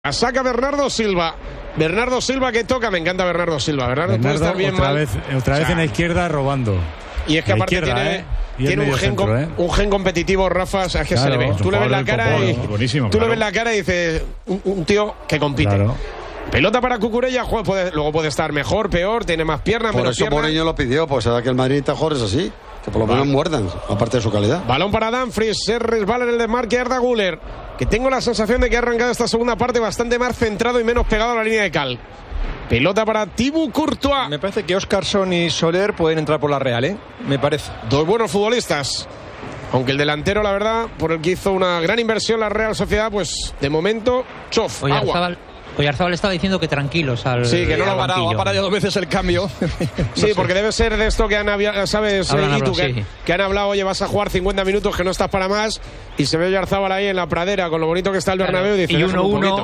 La saca Bernardo Silva. Bernardo Silva que toca, me encanta Bernardo Silva. Bernardo puede estar bien otra vez en la izquierda robando. Y es que aparte tiene un gen competitivo, Rafa, o sea, es que claro, se le ve. Tú le ves la cara y tú le ves la cara y dices un tío que compite. Claro. Pelota para Cucurella, luego puede estar mejor, peor, tiene más piernas, menos piernas. Por eso Mourinho lo pidió, pues será que el Madrid mejor es así. Que por lo menos muerdan, aparte de su calidad. Balón para Dumfries, se resbala en el desmarque Arda Güler, que tengo la sensación de que ha arrancado esta segunda parte bastante más centrado y menos pegado a la línea de cal. Pelota para Thibaut Courtois. Me parece que Óscarson y Soler pueden entrar por la Real, me parece. Dos buenos futbolistas. Aunque el delantero, la verdad, por el que hizo una gran inversión la Real Sociedad, pues de momento, chof, agua. Oyarzábal estaba diciendo que tranquilos al. Sí, que no lo ha parado ya 2 veces el cambio. Sí, no porque debe ser de esto que han hablado, ¿sabes? Que han hablado, oye, vas a jugar 50 minutos, que no estás para más. Y se ve Oyarzábal ahí en la pradera con lo bonito que está el Bernabéu. Dice, y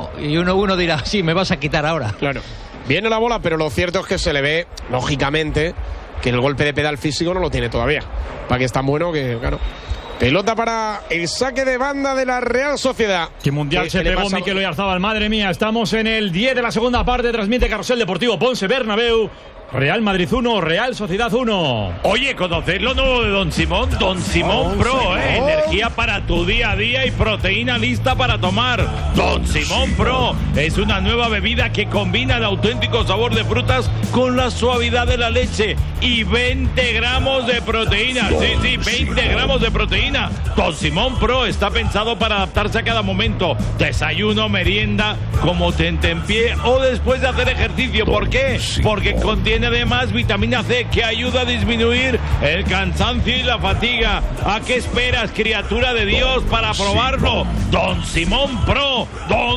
1-1 dirá, sí, me vas a quitar ahora. Claro. Viene la bola, pero lo cierto es que se le ve, lógicamente, que el golpe de pedal físico no lo tiene todavía. Para que es tan bueno que, claro. Pelota para el saque de banda de la Real Sociedad. ¿Qué mundial se pegó Mikel Oyarzábal? Madre mía, estamos en el 10 de la segunda parte. Transmite Carrusel Deportivo Ponce Bernabéu. Real Madrid 1, Real Sociedad 1. Oye, ¿conocéis lo nuevo de Don Simón? Don Simón Pro, energía para tu día a día y proteína lista para tomar. Don Simón Pro es una nueva bebida que combina el auténtico sabor de frutas con la suavidad de la leche y 20 gramos de proteína. Sí, 20 gramos de proteína. Don Simón Pro está pensado para adaptarse a cada momento. Desayuno, merienda, como tentempié o después de hacer ejercicio. ¿Por qué? Porque contiene además vitamina C que ayuda a disminuir el cansancio y la fatiga. ¿A qué esperas, criatura de Dios, para probarlo? Don Simón Pro,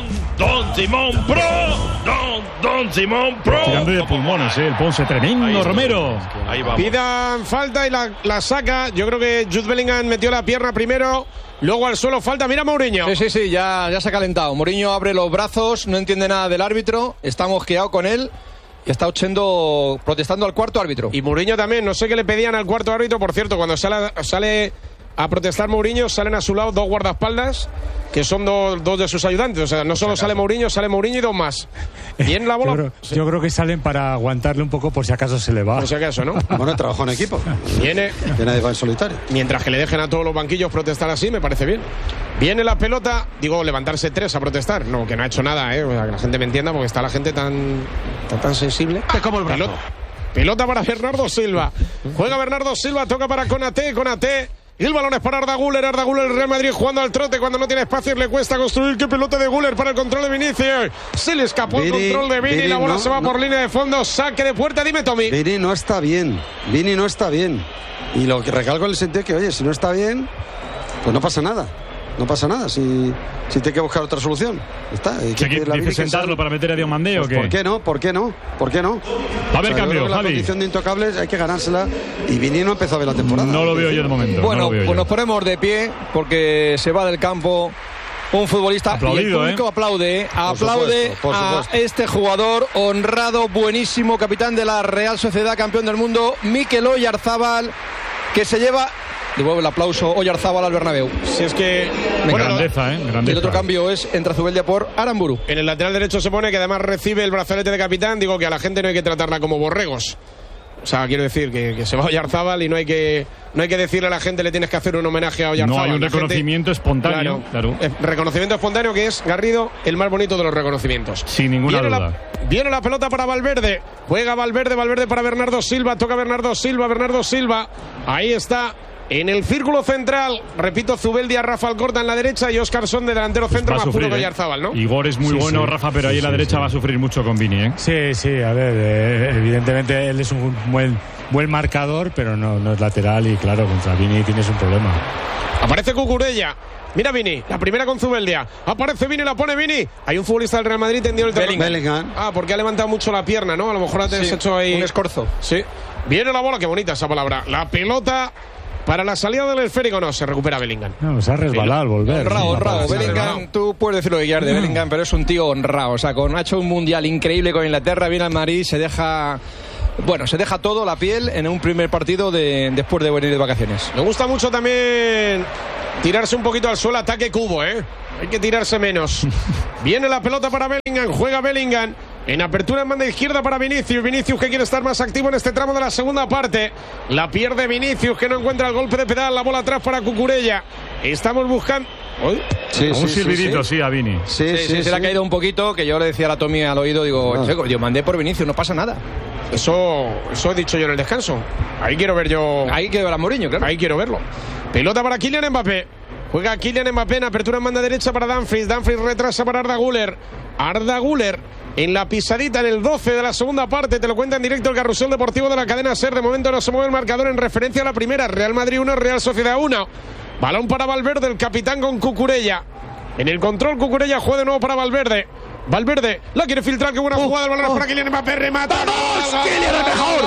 Don Simón Pro, Don Simón Pro. Tirando de pulmones, el Ponce, tremendo Romero. Ahí vamos. Pidan falta y la saca. Yo creo que Jude Bellingham metió la pierna primero, luego al suelo falta. Mira Mourinho. Sí, ya se ha calentado. Mourinho abre los brazos, no entiende nada del árbitro, está mosqueado con él. Y está protestando al cuarto árbitro. Y Mourinho también, no sé qué le pedían al cuarto árbitro. Por cierto, cuando sale a protestar Mourinho, salen a su lado 2 guardaespaldas, que son dos de sus ayudantes. O sea, no solo sale Mourinho y 2 más. Bien la bola. Yo creo que salen para aguantarle un poco por si acaso se le va. Por si acaso, ¿no? Bueno, trabajo en equipo. Viene. Que nadie va en solitario. Mientras que le dejen a todos los banquillos protestar así, me parece bien. Viene la pelota, levantarse 3 a protestar. No, que no ha hecho nada, O sea, que la gente me entienda, porque está la gente tan sensible. Como el brazo. Pelota para Bernardo Silva. Juega Bernardo Silva, toca para Konaté. Y el balón es para Arda Güler, el Real Madrid jugando al trote cuando no tiene espacio, le cuesta construir. Qué pelota de Güler para el control de Vinicius. Se le escapó el control de Vini, la bola se va por línea de fondo, saque de puerta. Dime, Tommy. Vini no está bien. Y lo que recalco en el sentido que, oye, si no está bien, pues no pasa nada. No pasa nada, si tiene que buscar otra solución. Está. ¿Dice sentarlo para meter a Diomandé o qué? ¿Por qué no? Va a haber cambio, la Javi. condición de intocables hay que ganársela. Y Vini no empezó a ver la temporada. No lo veo yo de momento. Bueno, pues nos ponemos de pie porque se va del campo un futbolista. Aplaudido, y el público aplaude por supuesto. A este jugador honrado, buenísimo, capitán de la Real Sociedad, campeón del mundo, Mikel Oyarzábal, que se lleva... Devuelve el aplauso Oyarzábal al Bernabéu. Si es que... grandeza. Y el otro cambio es entra Zubeldia por Aramburu. En el lateral derecho se pone que además recibe el brazalete de capitán. Digo que a la gente no hay que tratarla como borregos. O sea, quiero decir que se va Oyarzábal y no hay que decirle a la gente le tienes que hacer un homenaje a Oyarzábal. No hay un reconocimiento espontáneo. Claro. Reconocimiento espontáneo, que es, Garrido, el más bonito de los reconocimientos. Sin ninguna duda. Viene la pelota para Valverde. Juega Valverde para Bernardo Silva. Toca Bernardo Silva. Ahí está. En el círculo central, repito, Zubeldia, Rafa Alcorta en la derecha y Óscarson de delantero centro, más puro que Oyarzábal, ¿no? Igor es muy bueno, Rafa, pero ahí en la derecha va a sufrir mucho con Vini, Sí, a ver, evidentemente él es un buen marcador, pero no es lateral y claro, contra Vini tienes un problema. Aparece Cucurella. Mira Vini, la primera con Zubeldia. Aparece Vini, la pone Vini. Hay un futbolista del Real Madrid tendido el terreno. Bellingham. Porque ha levantado mucho la pierna, ¿no? A lo mejor te has hecho ahí... un escorzo. Sí. Viene la bola, qué bonita esa palabra. La pelota... Para la salida del esférico no, se recupera Bellingham. No, se ha resbalado al volver. Honrado. Bellingham, tú puedes decir lo que quieras de Bellingham, pero es un tío honrado. O sea, ha hecho un mundial increíble con Inglaterra, viene al Madrid, se deja bueno, se deja todo, la piel, en un primer partido después de venir de vacaciones. Me gusta mucho también tirarse un poquito al suelo, ataque Cubo, Hay que tirarse menos. Viene la pelota para Bellingham, juega Bellingham. En apertura en banda izquierda para Vinicius. Vinicius que quiere estar más activo en este tramo de la segunda parte. La pierde Vinicius, que no encuentra el golpe de pedal. La bola atrás para Cucurella. Estamos buscando... Un silbidito, sí, a Vini. Sí, se le ha caído un poquito, que yo le decía a la Tommy al oído, digo, yo mandé por Vinicius, no pasa nada. Eso he dicho yo en el descanso. Ahí quiero ver yo... Ahí quiero ver a Mourinho, claro. Ahí quiero verlo. Pelota para Kylian Mbappé. Juega Kylian Mbappé en apertura en banda derecha para Dumfries. Dumfries retrasa para Arda Güler. Arda Güler en la pisadita en el 12 de la segunda parte. Te lo cuenta en directo el Carrusel Deportivo de la cadena SER. De momento no se mueve el marcador en referencia a la primera. Real Madrid 1, Real Sociedad 1. Balón para Valverde, el capitán con Cucurella. En el control Cucurella juega de nuevo para Valverde. Valverde la quiere filtrar, qué buena jugada. El balón es para Kylian Mbappé, remata. ¡Vamos! ¡Kylian es mejor!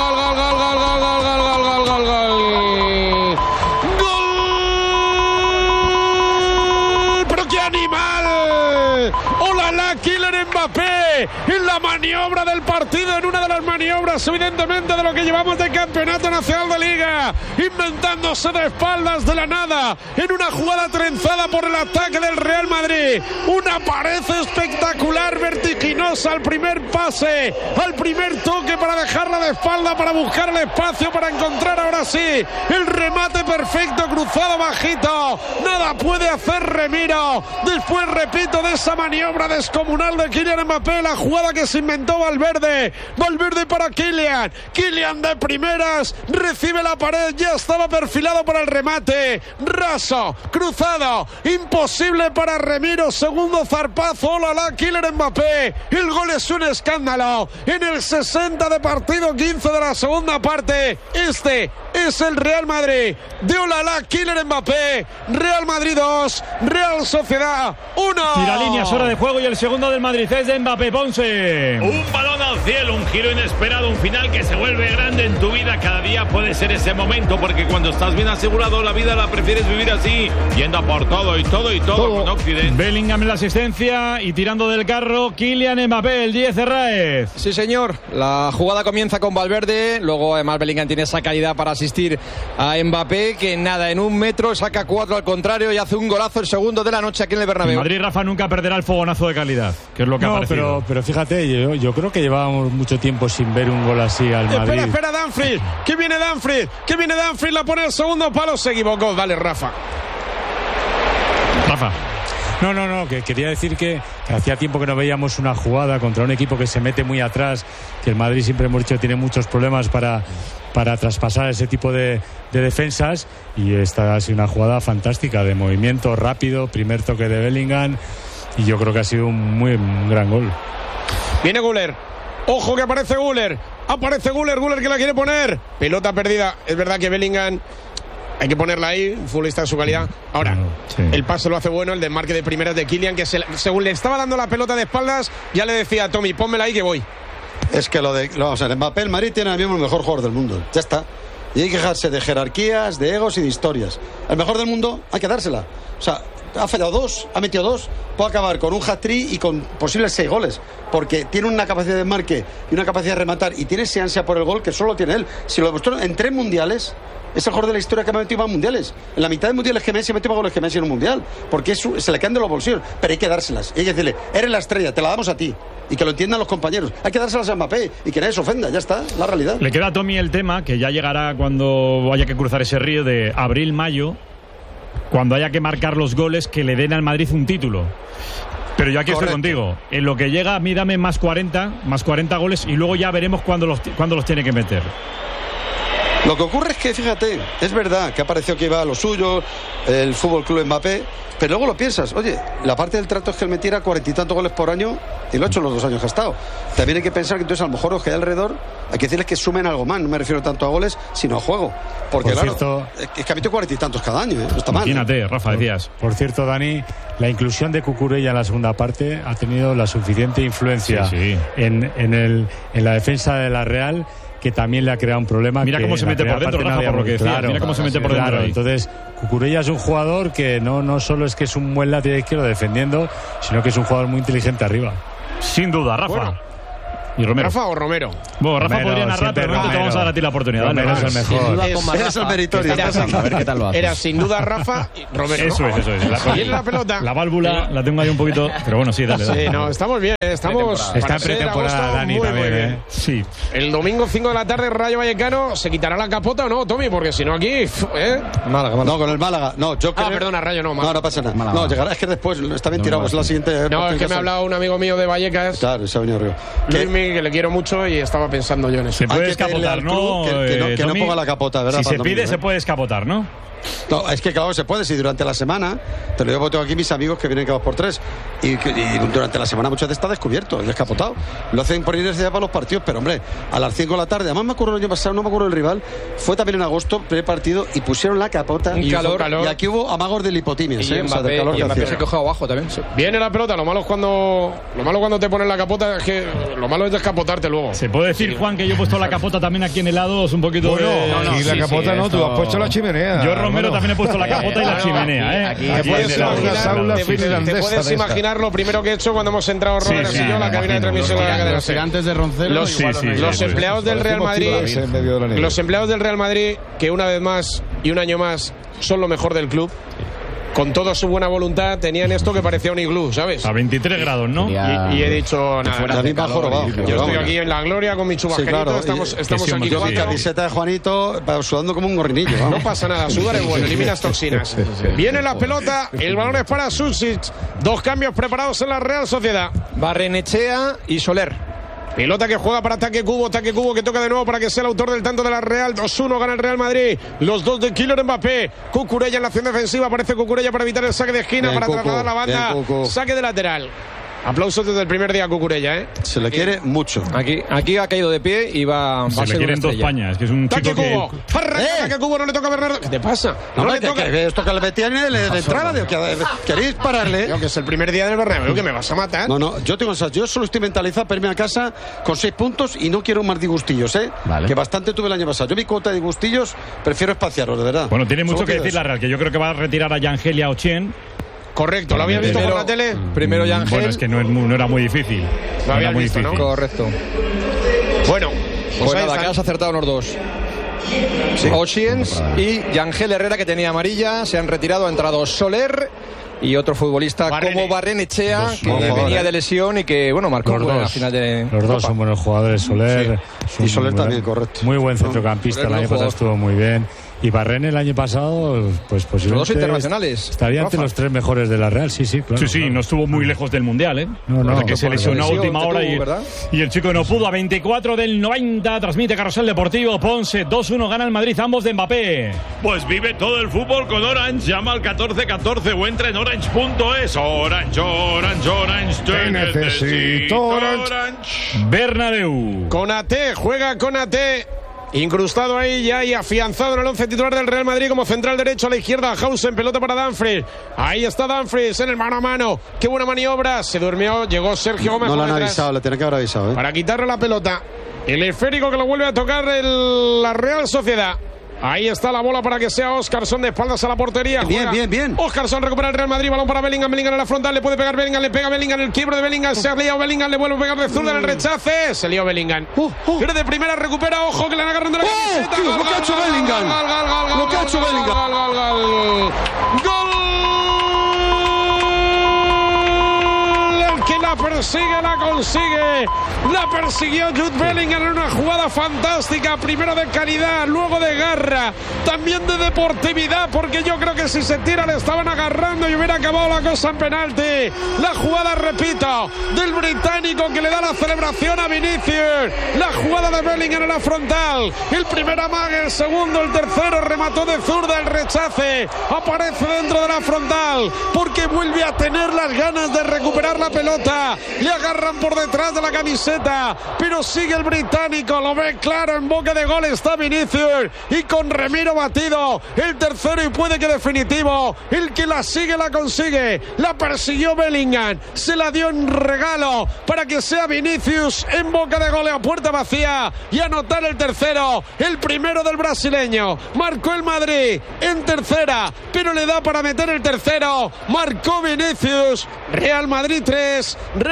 ¡Pero qué animal! ¡Hola, Kylian Mbappé! En la maniobra del partido, en una de las maniobras, evidentemente, de lo que llevamos de campeonato nacional de Liga. Inventándose de espaldas de la nada, en una jugada trenzada por el ataque del Real Madrid. Una pared espectacular, vertiginosa, al primer pase, al primer toque para dejarla de espalda, para buscar el espacio, para encontrar ahora sí el remate perfecto, cruzado bajito. Nada puede hacer Remiro. Después, repito, de esa maniobra descomunal de Kylian Mbappé, la jugada que se inventó Valverde. Valverde para Kylian. Kylian de primeras, recibe la pared, ya estaba perfilado para el remate. Raso, cruzado, imposible para Remiro. Segundo zarpazo, hola, Kylian Mbappé. El gol es un escándalo. En el 60 de partido, 15 de la segunda parte. Este es el Real Madrid de hola, Kylian Mbappé. Real Madrid 2, Real Sociedad 1. Tira líneas, hora de juego, y el segundo del Madrid es de Mbappé. Ponce. Un balón al cielo, un giro inesperado, un final que se vuelve grande en tu vida. Cada día puede ser ese momento, porque cuando estás bien asegurado, la vida la prefieres vivir así, yendo a por todo con Occidente. Bellingham en la asistencia y tirando del carro Kylian Mbappé, el 10 Herráez. Sí, señor. La jugada comienza con Valverde, luego además Bellingham tiene esa calidad para asistir a Mbappé, que nada, en 1 metro saca 4 al contrario y hace un golazo, el segundo de la noche aquí en el Bernabéu. Madrid, Rafa, nunca perderá el fogonazo de calidad, que es lo que ha parecido. Pero fíjate, yo creo que llevábamos mucho tiempo sin ver un gol así al Madrid. Espera, Dumfries. ¿Qué viene Dumfries? La pone el segundo palo, se equivocó. Dale, Rafa. No, que quería decir que hacía tiempo que no veíamos una jugada contra un equipo que se mete muy atrás, que el Madrid, siempre hemos dicho, tiene muchos problemas para traspasar ese tipo de defensas, y esta ha sido una jugada fantástica, de movimiento rápido, primer toque de Bellingham, y yo creo que ha sido un gran gol. Viene Güler. Ojo que aparece Güler. Güler que la quiere poner. Pelota perdida. Es verdad que Bellingham hay que ponerla ahí, futbolista de su calidad. Ahora, el pase lo hace bueno, el desmarque de primeras de Kylian, que según le estaba dando la pelota de espaldas, ya le decía a Tommy, pónmela ahí que voy. Es que vamos a ver, Mbappé, el Madrid tiene ahora mismo el mejor jugador del mundo. Ya está. Y hay que dejarse de jerarquías, de egos y de historias. El mejor del mundo hay que dársela. O sea, ha fallado 2, ha metido 2, puede acabar con un hat-trick y con posibles 6 goles, porque tiene una capacidad de marque y una capacidad de rematar, y tiene esa ansia por el gol que solo tiene él. Si lo demostró en 3 mundiales, es el jugador de la historia que me ha metido más mundiales. En la mitad de mundiales que Messi metió más goles que Messi en un mundial, porque se le caen de los bolsillos, pero hay que dárselas. Y hay que decirle, eres la estrella, te la damos a ti. Y que lo entiendan los compañeros. Hay que dárselas a Mbappé y que nadie se ofenda, ya está, la realidad. Le queda a Tommy el tema, que ya llegará cuando haya que cruzar ese río de abril-mayo, cuando haya que marcar los goles que le den al Madrid un título. Pero yo aquí estoy contigo. En lo que llega, a mí dame más 40 goles, y luego ya veremos cuándo los tiene que meter. Lo que ocurre es que, fíjate, es verdad que ha parecido que iba a lo suyo el Fútbol Club Mbappé, pero luego lo piensas, oye, la parte del trato es que él metiera 40 y tantos goles por año, y lo ha hecho los 2 años que ha estado. También hay que pensar que entonces a lo mejor los que hay alrededor hay que decirles que sumen algo más, no me refiero tanto a goles sino a juego, porque por claro, cierto, es que ha metido 40 y tantos cada año, no está mal. Imagínate, Rafa, decías. Por cierto, Dani, la inclusión de Cucurella en la segunda parte ha tenido la suficiente influencia en la defensa de la Real, que también le ha creado un problema. Mira cómo se mete por dentro, Rafa, por lo que decía. Mira cómo se mete por dentro. Entonces, Cucurella es un jugador que no solo es que es un buen lateral izquierdo defendiendo, sino que es un jugador muy inteligente arriba. Sin duda, Rafa. Bueno, Y Romero. ¿Rafa o Romero? Bueno, Rafa Romero, podría narrar, pero no te vamos a dar a ti la oportunidad. Romero Dale, es el mejor. Es el meritorio. A ver qué tal lo hace. Era sin duda Rafa y Romero. Eso es. Y en la pelota. La válvula la tengo ahí un poquito, pero bueno, sí, dale. Sí, no, estamos bien. Estamos Está para en ser pretemporada, agosto, Dani, muy también, bien. Sí. El domingo 5 de la tarde, Rayo Vallecano, ¿se quitará la capota o no, Tommy? Porque si no aquí, Málaga. No, con el Málaga. No, yo creo... perdona, Rayo, no, No pasa nada. No, llegará, es que después está bien tirado, es la siguiente... No, es que me ha hablado un amigo mío de Vallecas, Claro, se ha venido arriba. Luismi, que le quiero mucho y estaba pensando yo en eso. Se puede Hay que pedirle escapotar, al ¿no? club que no Tommy? ponga la capota, ¿verdad? Si para se el pide, domingo, se puede escapotar, ¿no? No, es que claro se puede, si durante la semana, te lo digo porque tengo aquí mis amigos que vienen cada 2 por 3 y durante la semana muchas veces está descubierto, el descapotado. Lo hacen por inercia para los partidos, pero hombre, a las 5 de la tarde, además me acuerdo el año pasado, no me acuerdo el rival, fue también en agosto, primer partido, y pusieron la capota. Un calor. Y aquí hubo amagos de lipotimias, Y o sea, del Mbappé, calor y que Mbappé hacía. se coge abajo también. Sí. Viene la pelota, lo malo cuando te ponen la capota es que lo malo es descapotarte luego. Se puede decir, Juan, que yo he puesto la capota también aquí en el lado, es un poquito Y la capota no, tú has puesto la chimenea. Yo, Romero, también he puesto la capota y la chimenea, ¿eh? aquí- Aquí Puedes en el lado. imaginar- te puedes imaginar lo primero que he hecho cuando hemos entrado Robert y yo a la cabina de transmisión de la cadena SER. Gigantes de Roncero. Los, igual sí, no hay. los empleados del Real Madrid, En medio de la nieve. los empleados del Real Madrid, que una vez más y un año más son lo mejor del club, con toda su buena voluntad tenían esto que parecía un iglú, ¿sabes? A 23 grados, ¿no? Y he dicho nada. David va jorobado. Yo estoy aquí en la gloria con mi chubasquerito, claro, estamos sí, aquí hombre, Yo mi cuatro. camiseta de Juanito, sudando como un gorrinillo. No Vamos. pasa nada, sudar es bueno, eliminas toxinas. Viene la pelota, el balón es para Susic. 2 cambios preparados en la Real Sociedad. Barrenechea y Soler. Pelota que juega para ataque Cubo que toca de nuevo para que sea el autor del tanto de la Real. 2-1 gana el Real Madrid. Los 2 de Kylian Mbappé. Cucurella en la acción defensiva. Aparece Cucurella para evitar el saque de esquina, Bien, para Cucu, trasladar la banda. bien, Cucu. Saque de lateral. Aplausos desde el primer día a Cucurella, ¿eh? Se le quiere mucho. Aquí ha caído de pie y va a Se le ser quieren una 2 estrella. pañas, que es un Taque chico que... Cubo. Taque Cubo, no le toca a Bernardo. ¿Qué te pasa? No Hombre, le toca. que esto que le metían de entrada, ¿queréis pararle? Tío, que es el primer día del Bernabéu, que me vas a matar. No, yo solo estoy mentalizado para irme a casa con 6 puntos y no quiero más disgustillos, ¿eh? Vale. Que bastante tuve el año pasado. Yo mi cuota de disgustillos prefiero espaciarlos, de verdad. Bueno, tiene mucho Solo que pido decir eso. la Real, que yo creo que va a retirar a Yangel y a Ochien. Correcto, ¿lo había visto por la tele? Primero Yangel. Bueno, es que no era muy difícil. Lo No habías era muy visto, ¿no? difícil. Correcto. Bueno, Pues ahí nada, están. que has acertado los 2. Ochiens y Yangel Herrera, que tenía amarilla, se han retirado. Ha entrado Soler y otro futbolista como Barrenechea, que venía de lesión y que, bueno, marcó Los a la dos. final de Los dos son buenos jugadores. Soler. es un Y Soler muy también, buen- correcto. Muy buen centrocampista. Soler, El año buen pasado jugador. estuvo muy bien. Y Barren el año pasado, pues posiblemente. Los dos internacionales, Estaría entre Rafa. los 3 mejores de la Real, sí, claro. Sí, claro. no estuvo muy lejos del Mundial, ¿eh? No, Pasa no, que se por lesionó a lesión última que hora tuvo, y, ¿verdad? y el chico no pudo. A 24 del 90 transmite Carrusel Deportivo. Ponce 2-1 gana el Madrid, ambos de Mbappé. Pues vive todo el fútbol con Orange. Llama al 1414 o entra en orange.es. Orange. Te necesito, Orange. Bernabéu. Konaté, juega Konaté. Incrustado ahí ya y afianzado en el 11 titular del Real Madrid como central derecho a la izquierda. Hausen, pelota para Dumfries. Ahí está Dumfries en el mano a mano. Qué buena maniobra. Se durmió, llegó Sergio Gómez. No le por han detrás avisado, le tienen que haber avisado, ¿eh? para quitarle la pelota. El esférico que lo vuelve a tocar la Real Sociedad. Ahí está la bola para que sea Óscarson de espaldas a la portería. Bien, Juega. bien. Óscarson recupera el Real Madrid, balón para Bellingham en la frontal, le puede pegar Bellingham, le pega Bellingham, el quiebro de Bellingham, se ha liado Bellingham, le vuelve a pegar de zurda en el rechace, se lió Bellingham. Pero de primera recupera, ojo que le han agarrando la camiseta. Lo que ha hecho Bellingham. Lo que ha hecho Bellingham. Gol. El que la persigue, la consigue. La persiguió Jude Bellingham en una jugada fantástica. Primero de calidad, luego de garra. También de deportividad, porque yo creo que si se tira le estaban agarrando y hubiera acabado la cosa en penalti. La jugada, repito, del británico que le da la celebración a Vinicius. La jugada de Bellingham en la frontal. El primer amague, el segundo, el tercero. Remató de zurda, el rechace. Aparece dentro de la frontal, porque vuelve a tener las ganas de recuperar la pelota. Le agarran por detrás de la camiseta, pero sigue el británico, lo ve claro, en boca de gol está Vinicius y con Remiro batido, el tercero y puede que definitivo, el que la sigue la consigue, la persiguió Bellingham, se la dio en regalo para que sea Vinicius en boca de gol a puerta vacía y anotar el tercero, el primero del brasileño, marcó el Madrid en tercera, pero le da para meter el tercero, marcó Vinicius, Real Madrid 3, Real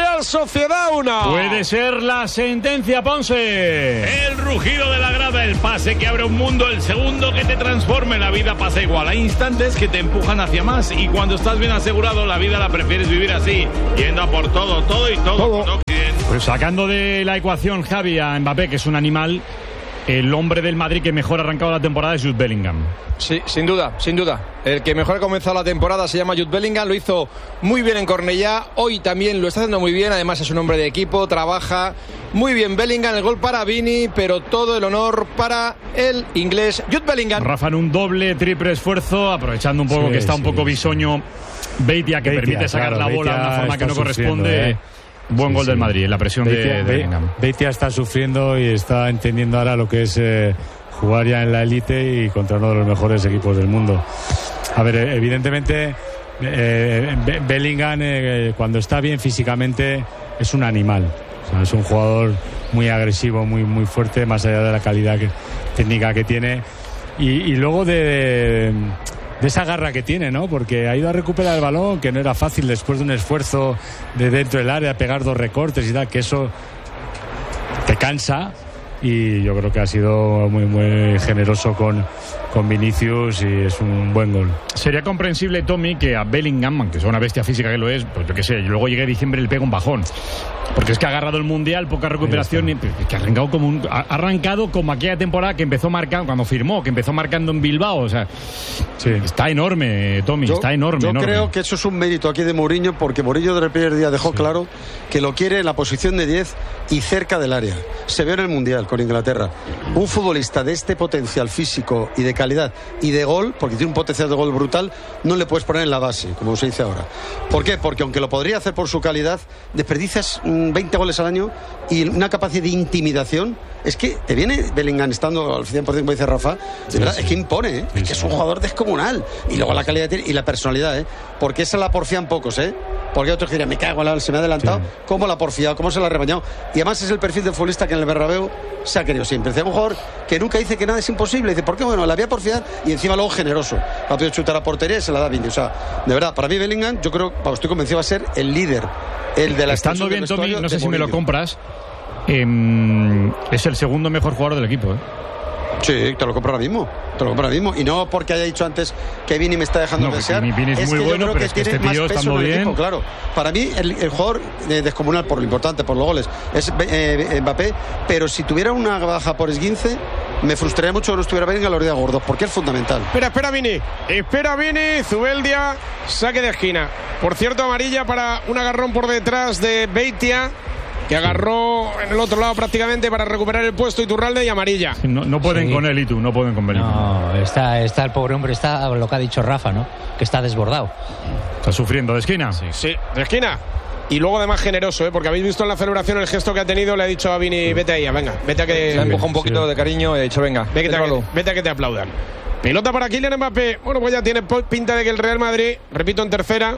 Real Sociedad 1. Puede ser la sentencia, Ponce. El rugido de la grada, el pase que abre un mundo, el segundo que te transforme. La vida pasa igual. Hay instantes que te empujan hacia más y cuando estás bien asegurado, la vida la prefieres vivir así, yendo a por todo y todo. Pues sacando de la ecuación, Javi, a Mbappé, que es un animal, el hombre del Madrid que mejor ha arrancado la temporada es Jude Bellingham. Sí, sin duda. El que mejor ha comenzado la temporada se llama Jude Bellingham, lo hizo muy bien en Cornellá, hoy también lo está haciendo muy bien, además es un hombre de equipo, trabaja muy bien Bellingham, el gol para Vini, pero todo el honor para el inglés Jude Bellingham. Rafa, en un doble, triple esfuerzo, aprovechando un poco que está un poco bisoño Beitia, que permite sacar la bola de una forma que no corresponde. Buen gol del Madrid, la presión de Bellingham. Beitia está sufriendo y está entendiendo ahora lo que es jugar ya en la élite y contra uno de los mejores equipos del mundo. A ver, evidentemente Bellingham cuando está bien físicamente es un animal. O sea, es un jugador muy agresivo, muy fuerte, más allá de la calidad técnica que tiene. Y luego de esa garra que tiene, ¿no? Porque ha ido a recuperar el balón, que no era fácil después de un esfuerzo de dentro del área, pegar 2 recortes y tal, que eso te cansa. Y yo creo que ha sido muy generoso con Vinicius y es un buen gol. Sería comprensible, Tommy, que a Bellingham, aunque sea una bestia física que lo es, pues yo qué sé, luego llegue diciembre y le pega un bajón. Porque es que ha agarrado el Mundial, poca recuperación, y que ha arrancado como aquella temporada que empezó marcando, cuando firmó, que empezó marcando en Bilbao. O sea, sí. Está enorme, Tommy, está enorme. Yo creo que eso es un mérito aquí de Mourinho, porque Mourinho desde el primer día dejó claro que lo quiere en la posición de 10 y cerca del área. Se vio en el Mundial con Inglaterra. Un futbolista de este potencial físico y de calidad y de gol, porque tiene un potencial de gol brutal, no le puedes poner en la base, como se dice ahora. ¿Por qué? Porque aunque lo podría hacer por su calidad, desperdicias 20 goles al año y una capacidad de intimidación. Es que te viene Bellingham estando al 100%, como dice Rafa, de verdad, es que impone, ¿eh? Es que es un jugador descomunal. Y luego la calidad y la personalidad, ¿eh? Porque esa la porfían pocos, ¿eh? Porque otros dirían, me cago, se me ha adelantado. Sí. ¿Cómo la ha porfiado? ¿Cómo se la ha rebañado? Y además es el perfil del futbolista que en el Bernabéu se ha querido siempre. Es un jugador que nunca dice que nada es imposible. Dice, ¿por qué? Bueno, la voy a porfiar y encima luego generoso. Va a poder chutar a portería y se la da Vini. O sea, de verdad, para mí Bellingham, yo creo, estoy convencido, va a ser el líder. El de la estando bien, Tommy, no sé si me lo compras. Es el segundo mejor jugador del equipo, ¿eh? Sí, te lo compro ahora mismo. Y no porque haya dicho antes que Vini me está dejando desear. Vini es muy bueno, pero es que este tío está muy bien. Equipo, claro. Para mí, el jugador descomunal, por lo importante, por los goles, es Mbappé. Pero si tuviera una baja por esguince, me frustraría mucho que no estuviera Bellingham a los días gordos, porque es fundamental. Espera Vini, Zubeldia, saque de esquina. Por cierto, amarilla para un agarrón por detrás de Beitia, que agarró en el otro lado prácticamente para recuperar el puesto, Iturralde, y amarilla. No pueden con él y tú, no pueden con Bellingham. No, está el pobre hombre, está lo que ha dicho Rafa, ¿no? Que está desbordado. Está sufriendo de esquina. Sí, de esquina. Y luego además generoso, porque habéis visto en la celebración el gesto que ha tenido, le ha dicho a Vini, vete ahí, venga, vete a que... Se ha empujado un poquito de cariño y ha dicho, venga, vete a que te aplaudan. Pelota para Kylian Mbappé. Bueno, pues ya tiene pinta de que el Real Madrid, repito, en tercera,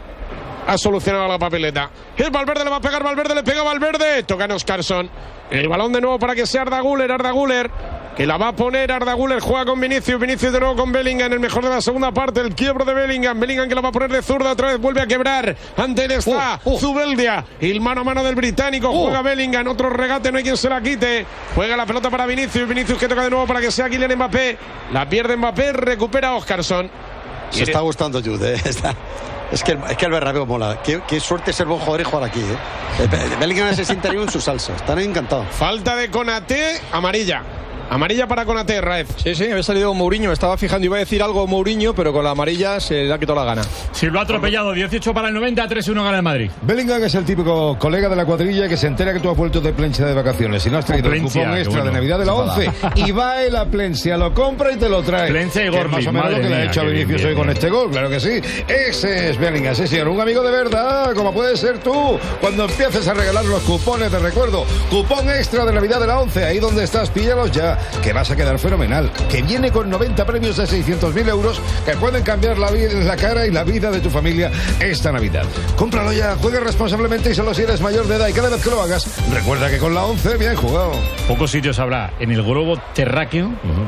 ha solucionado la papeleta. El Valverde le va a pegar, Valverde le pega, Valverde. Toca en Oscarson. El balón de nuevo para que sea Arda Güler, que la va a poner Arda Güler, juega con Vinicius de nuevo con Bellingham, el mejor de la segunda parte, el quiebro de Bellingham que la va a poner de zurda, otra vez vuelve a quebrar, ante él está Zubeldia, y el mano a mano del británico, juega Bellingham, otro regate, no hay quien se la quite, juega la pelota para Vinicius que toca de nuevo para que sea Kylian Mbappé, la pierde Mbappé, recupera Oscarson. Se está gustando Jude, ¿eh? Es que el Bernabéu mola. Qué suerte ser buen jugador y jugar aquí, ¿eh? Bellingham se siente en su salsa. Están encantados. Falta de Konaté, amarilla. Amarilla para Konaté, Raef. Sí, había salido Mourinho, me estaba fijando, iba a decir algo Mourinho, pero con la amarilla se le ha quitado la gana. Si lo ha atropellado, 18 para el 90, 3-1 gana el Madrid. Bellingham es el típico colega de la cuadrilla que se entera que tú has vuelto de Plencia de vacaciones y no has traído el cupón extra de Navidad de la 11 y va en la Plencia, lo compra y te lo trae. Plencia y Gorli, más o menos lo que le ha hecho a Vinicius hoy con este gol, claro que sí. Ese es Bellingham, sí señor, un amigo de verdad, como puedes ser tú, cuando empieces a regalar los cupones de recuerdo, cupón extra de Navidad de la 11, ahí donde estás, píllalos ya, que vas a quedar fenomenal, que viene con 90 premios de 600.000 euros que pueden cambiar la cara y la vida de tu familia esta Navidad. Cómpralo ya, juegue responsablemente y solo si eres mayor de edad, y cada vez que lo hagas, recuerda que con la 11 bien jugado. Pocos sitios habrá en el globo terráqueo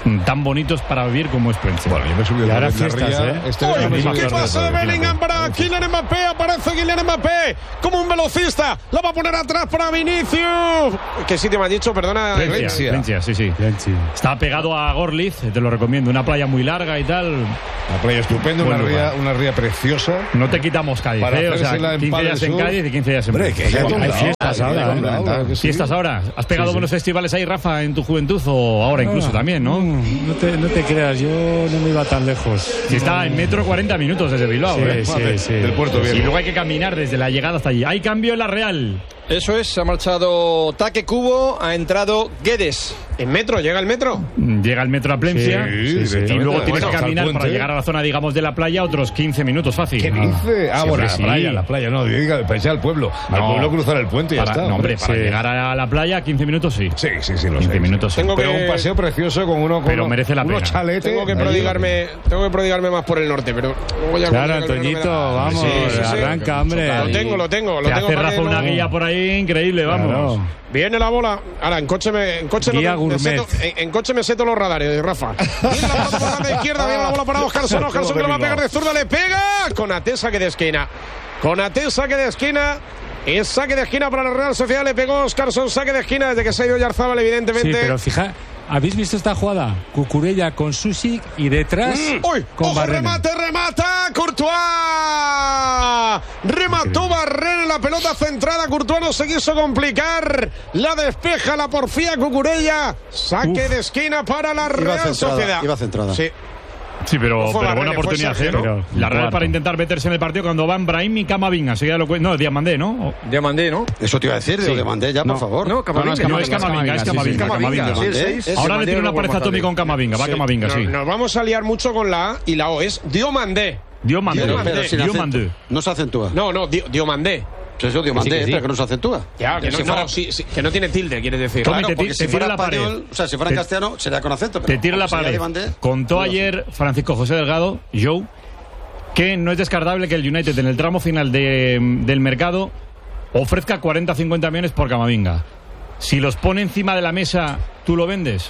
tan bonitos para vivir como es Plentzia. Bueno, yo me subí y ahora fiestas, ¿Qué pasa de Bellingham para Kylian Mbappé? Aparece Kylian Mbappé como un velocista. La va a poner atrás para Vinicius. ¿Qué sitio me has dicho? Perdona. Plentzia, sí. Está pegado a Gorliz, te lo recomiendo. Una playa muy larga y tal. Una playa estupenda, una ría preciosa. No te quitamos Cádiz, o sea, 15 días en Cádiz y 15 días en Cádiz. Hay fiestas ahora. ¿Fiestas ahora? ¿Has pegado buenos festivales ahí, Rafa, en tu juventud o ahora incluso también, no? No te creas, yo no me iba tan lejos. Si está en metro 40 minutos desde Bilbao. Sí. Del Puerto Viejo. Y luego hay que caminar desde la llegada hasta allí. Hay cambio en la Real. Eso es, se ha marchado Taque Kubo, ha entrado Guedes. ¿En metro? ¿Llega el metro? Llega el metro a Plentzia Sí, y luego tienes que hasta el caminar puente. para llegar a la zona, digamos, de la playa otros 15 minutos fácil. ¿Qué dice? Bueno, sí. la playa, no, diga, pensé al pueblo. Al pueblo cruzar el puente y ya está. No, hombre, para llegar a la playa 15 minutos sí. Sí, lo 15 sé. minutos sí. Pero un paseo precioso con Pero merece la pena. unos chaletes. Tengo que prodigarme más por el norte, pero voy a Claro, Antoñito, vamos, arranca, hombre. Lo tengo. Te hace Rafa una guía por ahí increíble, vamos. Claro. Viene la bola. Ahora, en coche me seto los radares, Rafa. Viene la bola por la izquierda, viene la bola para Oscarson. Oscarson que le va a pegar de zurda, le pega. Con Atesa que de esquina. Es saque de esquina para la Real Sociedad. Le pegó Oscarson, saque de esquina desde que se ha ido Yarzábal, evidentemente. Sí, pero fija, ¿habéis visto esta jugada? Cucurella con Susic y detrás con Barrena. Remata Courtois. Remató Barrena en la pelota centrada. Courtois no se quiso complicar. La despeja, la porfía Cucurella. Saque de esquina para la Real Sociedad. Iba centrada. Sí, pero buena Barrena, oportunidad. fue Sergio, Pero la Real para intentar meterse en el partido cuando van Brahim y Camavinga. No, Diamandé, ¿no? Diamandé, ¿no? Eso te iba a decir, lo demandé ya, por favor. No, Camavinga. Es Camavinga. Sí. Ahora le tiene una pareja atómica con Camavinga. Va Camavinga, sí. Nos vamos a liar mucho con la A y la O. Es Diomandé. Diomandé. No se acentúa. No, Diomandé. Pues eso, Diomandé, pero que no se acentúa. Ya, que no tiene tilde, quiere decir. Tommy, Claro, porque si fuera la pared. español, o sea, si fuera en castellano, sería con acento. Te tira la pared. Contó ayer Francisco José Delgado, Joe, que no es descartable que el United en el tramo final del mercado ofrezca 40-50 millones por Camavinga. Si los pone encima de la mesa, ¿tú lo vendes?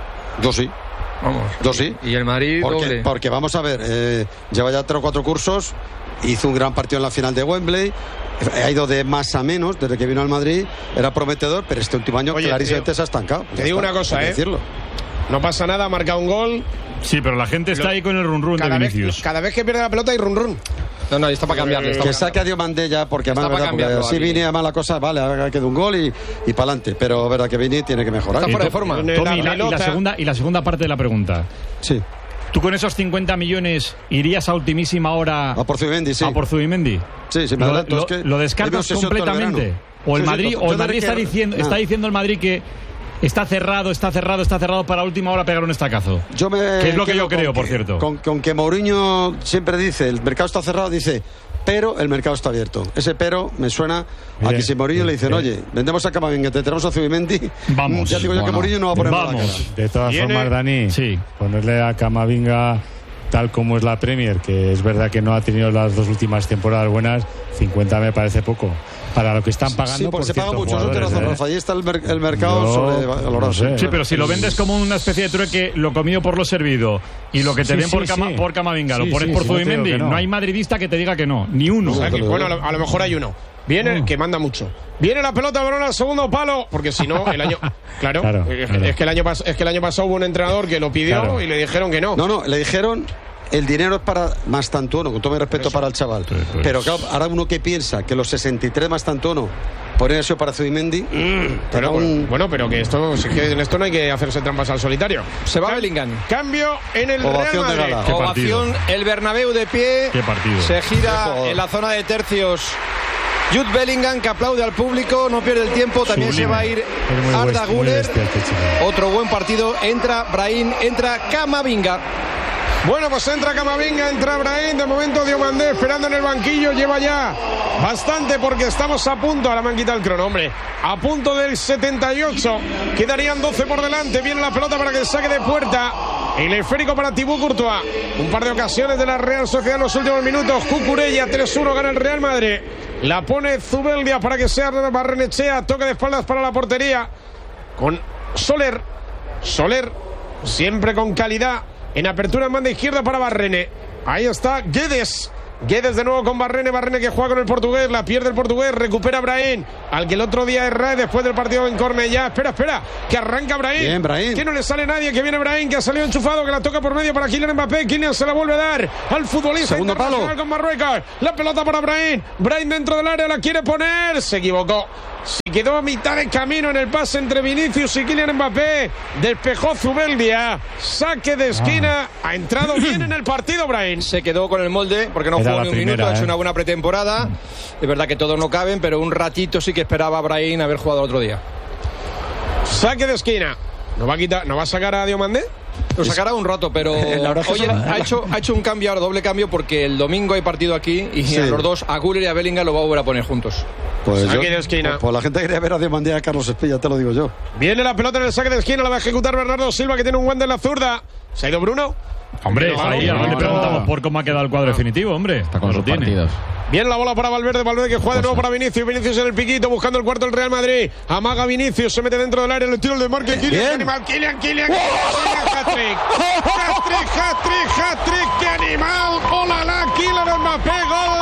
Yo sí. Vamos. Yo sí. Y el Madrid doble. Porque vamos a ver, lleva ya 3 o 4 cursos, hizo un gran partido en la final de Wembley, ha ido de más a menos desde que vino al Madrid, era prometedor, pero este último año clarísimamente se ha estancado. Te digo una cosa, decirlo. No pasa nada, ha marcado un gol. Sí, pero la gente está ahí con el run-run de Vinicius. Cada vez que pierde la pelota hay run-run. No, está para cambiarle. Que saque a Diomandé ya, porque además si Vini además la cosa, vale, ahora queda un gol y para adelante. Pero verdad que Vini tiene que mejorar. Está fuera de forma. Tommy, y la segunda parte de la pregunta. Sí. ¿Tú con esos 50 millones irías a ultimísima hora a por Zubimendi? Sí. ¿A por Zubimendi? Sí, me adelanto. Es que ¿Lo descartas completamente? ¿O el Madrid, está diciendo el Madrid que está cerrado para última hora pegar un estacazo? Que es lo que yo creo, por cierto. Con que Mourinho siempre dice, el mercado está cerrado, dice, pero el mercado está abierto. Ese pero me suena a que si Mourinho le dicen, oye, vendemos a Camavinga, te tenemos a Zubimendi, vamos. Ya digo yo que Mourinho no va a poner nada. De todas formas, Dani, ponerle a Camavinga tal como es la Premier, que es verdad que no ha tenido las 2 últimas temporadas buenas, 50 me parece poco. Para lo que están pagando. Sí, porque se paga mucho. Eso tiene razón, Rafa. Ahí está el mercado sobrevalorado. Sí, pero si lo vendes como una especie de trueque, lo comido por lo servido, y lo que te den por Camavinga, lo pones por Zubimendi, no hay madridista que te diga que no, ni uno. Bueno, a lo mejor hay uno. Viene, que manda mucho. Viene la pelota, balón al segundo palo, porque si no, el año... Claro. Es que el año pasado hubo un entrenador que lo pidió y le dijeron que no. No, le dijeron... El dinero es para Mastantuono, con todo mi respeto para el chaval. Pero claro, ahora uno que piensa que los 63 Mastantuono podrían ser para Zubimendi. Pero que en esto no hay que hacerse trampas al solitario. Se va Bellingham. Cambio en el Ovación Real Madrid. de Ovación, el Bernabéu de pie. Qué partido. Se gira en la zona de tercios. Jude Bellingham, que aplaude al público, no pierde el tiempo. También se va a ir Arda Güler. Otro buen partido. Entra Brahim, entra Camavinga. Bueno, pues entra Camavinga, entra Brahim. De momento Diomandé esperando en el banquillo. Lleva ya bastante porque estamos a punto. Ahora me han quitado el crono, hombre. A punto del 78. Quedarían 12 por delante. Viene la pelota para que el saque de puerta. El esférico para Thibaut Courtois. Un par de ocasiones de la Real Sociedad en los últimos minutos. Cucurella 3-1 gana el Real Madrid. La pone Zubeldia para que sea Barrenechea. Toque de espaldas para la portería. Con Soler siempre con calidad. En apertura en banda izquierda para Barrene. Ahí está Guedes. Guedes de nuevo con Barrene que juega con el portugués, la pierde el portugués, recupera Brahim, al que el otro día erra después del partido en Cornellá. Espera, que arranca Brahim. Bien, Brahim. Que no le sale nadie, que viene Brahim, que ha salido enchufado, que la toca por medio para Kylian Mbappé. Kylian se la vuelve a dar al futbolista Segundo internacional palo con Marruecos. La pelota para Brahim. Brahim dentro del área, la quiere poner, se equivocó. Se quedó a mitad de camino en el pase entre Vinicius y Kylian Mbappé. Despejó Zubeldia. Saque de esquina. Ha entrado bien en el partido Brahim. Se quedó con el molde porque no jugó ni un minuto. Ha hecho una buena pretemporada. Es verdad que todos no caben, pero un ratito sí que esperaba a Brahim haber jugado el otro día. Saque de esquina. ¿No va a sacar a Diomandé? Lo sacará un rato, pero oye, ha hecho un cambio ahora, doble cambio, porque el domingo hay partido aquí y a los dos, a Güler y a Bellingham, lo va a volver a poner juntos. Pues saque de esquina. Pues la gente quería ver a Diomandé y a Carlos Espilla, te lo digo yo. Viene la pelota en el saque de esquina, la va a ejecutar Bernardo Silva, que tiene un guante en la zurda. ¿Se ha ido Bruno? Hombre, ahí le preguntamos por cómo ha quedado el cuadro definitivo, hombre. Está con sus partidos. Viene la bola para Valverde que juega de nuevo para Vinicius. Vinicius en el piquito, buscando el cuarto del Real Madrid. Amaga Vinicius, se mete dentro del área, le tira el desmarque. Kylian, Kylian, hat-trick. Hat-trick, qué animal. ¡Hola, Kylian Mbappé,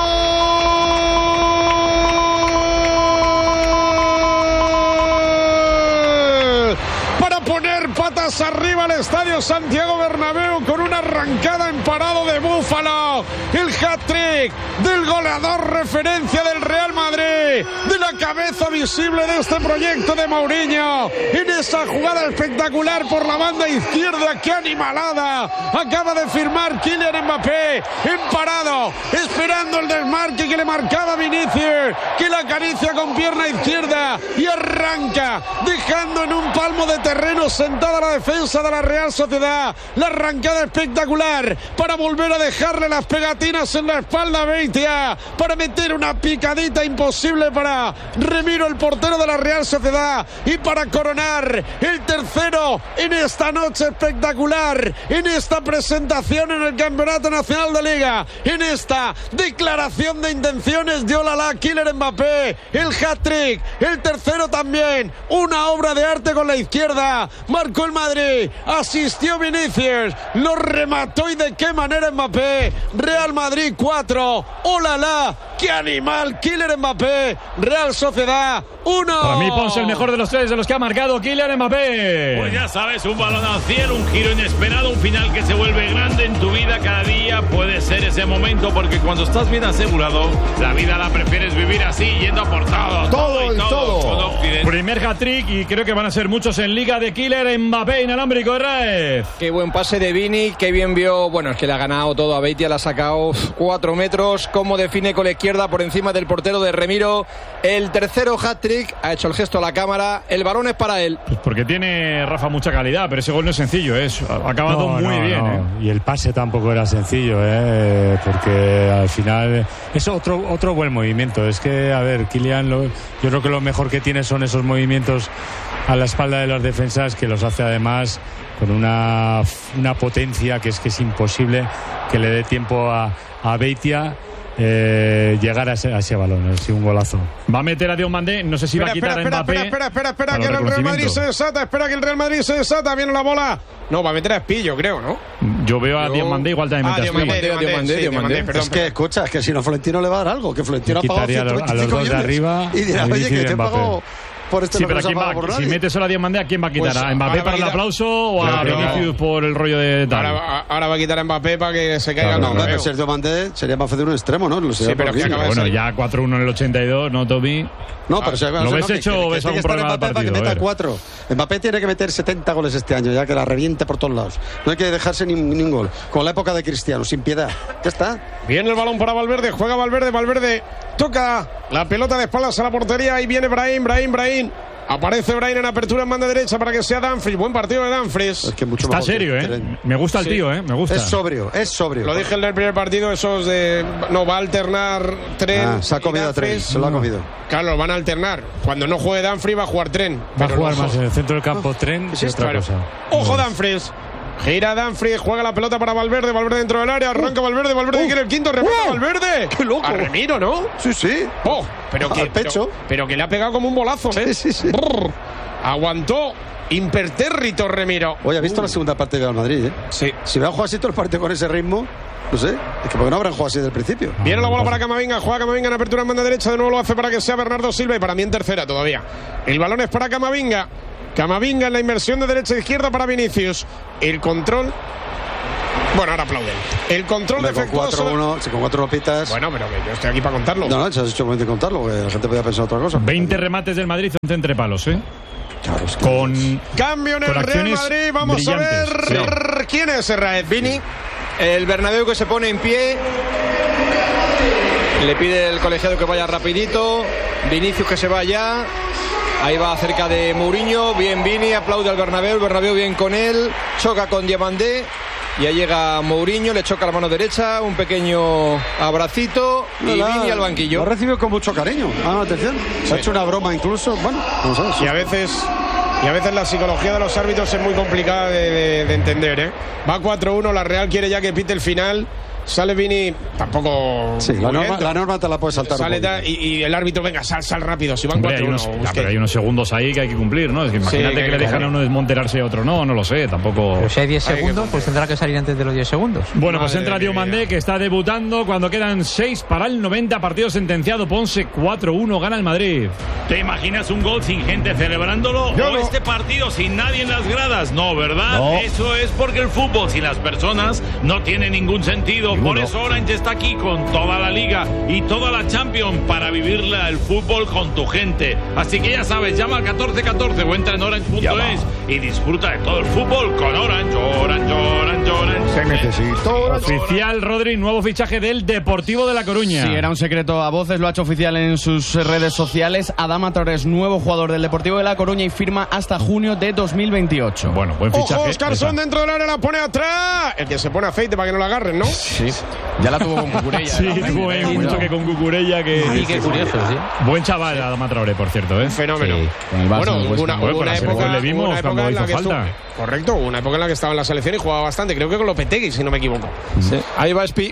gol! Para poner patas arriba al estadio Santiago Bernabéu con una arrancada en parado de Búfalo. El hat-trick del goleador referencia del Real Madrid, de la cabeza visible de este proyecto de Mourinho, en esa jugada espectacular por la banda izquierda. ¡Qué animalada! Acaba de firmar Kylian Mbappé en parado, esperando el desmarque que le marcaba Vinicius, que la acaricia con pierna izquierda y arranca, dejando en un palmo de terreno sentada la defensa de la Real Sociedad. La arrancada espectacular para volver a dejarle las pegatinas en la espalda a Beitia, para meter una picadita imposible para Remiro, el portero de la Real Sociedad, y para coronar el tercero en esta noche espectacular, en esta presentación en el Campeonato Nacional de Liga, en esta declaración de intenciones de Olala Kylian Mbappé. El hat-trick, el tercero también, una obra de arte con la izquierda. Marcó el Madrid, asistió Vinicius, lo remató, y de qué manera Mbappé. Real Madrid 4, ¡olala! ¡Qué animal! Kylian Mbappé. Real Sociedad 1. Para mí Ponce el mejor de los tres de los que ha marcado Kylian Mbappé. Pues ya sabes, un balón al cielo, un giro inesperado, un final que se vuelve grande en tu vida. Cada día puede ser ese momento, porque cuando estás bien asegurado, la vida la prefieres vivir así, yendo por todo. Todo. Primer hat-trick, y creo que van a ser muchos en Liga, de Kylian Mbappé, inalámbrico de Raez. Qué buen pase de Vini, qué bien vio. Bueno, es que le ha ganado todo a Beitia, le ha sacado 4 metros. Cómo define con la izquierda por encima del portero de Remiro. El tercero hat-trick, ha hecho el gesto a la cámara. El balón es para él. Pues porque tiene Rafa mucha calidad, pero ese gol no es sencillo, ha acabado muy bien. Y el pase tampoco era sencillo, porque al final es otro buen movimiento. Es que, a ver, Kylian, yo creo que lo mejor que tiene son esos movimientos a la espalda de las defensas, que los hace además con una potencia que es imposible que le dé tiempo a Beitia llegar a ese balón. Es un golazo. Va a meter a Diomandé, no sé si va a quitar a Mbappé. Espera, que el Real Madrid se desata. Viene la bola. No, va a meter a Espillo, creo, ¿no? Yo veo a Diomandé, igual también mete a Diomandé. Es que, escucha, es que si no, Florentino le va a dar algo. Que Florentino ha pagado 125 a los dos de arriba y dirá, oye, que te pago por este. Sí, pero si metes solo a Diomandé, ¿a quién va a quitar? Pues ¿a Mbappé para el aplauso o a Vinicius por el rollo de tal? Ahora va a quitar a Mbappé para que se caiga. No, pero Sergio Diomandé sería más de un extremo, ¿no? Sí, pero que bueno, ya 4-1 en el 82, ¿no, Toby? No, pero ¿lo ves hecho o ves algún problema del partido? Para que meta 4. Mbappé tiene que meter 70 goles este año, ya que la reviente por todos lados. No hay que dejarse ni un gol. Con la época de Cristiano, sin piedad. Ya está. Viene el balón para Valverde, juega Valverde. Toca la pelota de espaldas a la portería y viene Brahim. Aparece Brahim en apertura en banda derecha para que sea Dumfries. Buen partido de Dumfries. Es que mucho está serio, Me gusta el tío, me gusta. Es sobrio. Lo dije en el primer partido, esos de... No, va a alternar Tren. Se ha comido a Tren, se lo ha comido. Claro, van a alternar. Cuando no juegue Dumfries va a jugar Tren. Va a jugar más en el centro del campo Tren que otra cosa. Ojo Dumfries. Gira Dumfries, juega la pelota para Valverde dentro del área, arranca Valverde quiere el quinto, remata Valverde. ¡Qué loco! A Remiro, ¿no? Sí. Pero que le ha pegado como un bolazo, Sí. Aguantó Impertérrito Remiro. Oye, ¿has visto la segunda parte de Real Madrid? Sí. Si me han jugado así todo el partido con ese ritmo, no sé, es que porque no habrán jugado así desde el principio. Viene la bola para Camavinga, juega Camavinga en apertura en banda derecha, de nuevo lo hace para que sea Bernardo Silva y para mí en tercera todavía. El balón es para Camavinga. Camavinga en la inversión de derecha a izquierda para Vinicius. El control. Bueno, ahora aplauden. El control defectuoso. Con 4-1, si con 4 no pitas. Bueno, pero que yo estoy aquí para contarlo. No, se has hecho momento de contarlo, porque la gente podía pensar otra cosa. 20 remates del Madrid, 11 entre palos, ¿eh? Claro, es que con cambio en el Real Madrid. Vamos a ver quién es Raed. Vini, el Bernabéu que se pone en pie. Le pide el colegiado que vaya rapidito. Vinicius que se va ya. Ahí va cerca de Mourinho. Bien Vini, aplaude al Bernabéu. El Bernabéu bien con él. Choca con Diamandé. Y ahí llega Mourinho, le choca la mano derecha, un pequeño abracito y Vini al banquillo. Lo recibe con mucho cariño. Atención. Se ha hecho una broma incluso. Bueno, vamos a ver. Y a veces la psicología de los árbitros es muy complicada de entender, ¿eh? Va 4-1, la Real quiere ya que pite el final. Sale Vini, tampoco. Sí, la norma te la puedes saltar. Sale y el árbitro, venga, sal rápido. Si van 4-1. Pero hay unos segundos ahí que hay que cumplir, ¿no? Es que imagínate que le dejan a uno desmonterarse y a otro no lo sé, tampoco. Pero si hay 10 segundos, pues tendrá que salir antes de los 10 segundos. Bueno, pues entra Diomandé, que está debutando cuando quedan 6 para el 90, partido sentenciado. Ponce 4-1, gana el Madrid. ¿Te imaginas un gol sin gente celebrándolo? Yo ¿O no. este partido sin nadie en las gradas? No, ¿verdad? No. Eso es porque el fútbol sin las personas no tiene ningún sentido. Por eso Orange está aquí con toda la Liga y toda la Champions para vivirla el fútbol con tu gente. Así que ya sabes, llama al 1414 o entra en orange.es y disfruta de todo el fútbol con Orange. Se necesitó. Oficial, Rodri, nuevo fichaje del Deportivo de La Coruña. Sí, era un secreto a voces, lo ha hecho oficial en sus redes sociales. Adama Torres, nuevo jugador del Deportivo de La Coruña y firma hasta junio de 2028. Bueno, buen fichaje. Ojo, Oscarson dentro del área, la pone atrás. El que se pone aceite para que no la agarren, ¿no? Sí, ya la tuvo con Cucurella. Sí, tuvo ahí un choque con Cucurella que... Sí, qué curioso, sí. Buen chaval, Adama Traoré, por cierto, ¿eh? Fenómeno. Sí, con el Barça Bueno, no cuesta. una Con la época selección le vimos una época cuando en la hizo que falta. correcto, una época en la que estaba en la selección y jugaba bastante. Creo que con Lopetegui, si no me equivoco. Sí. Ahí va Espi.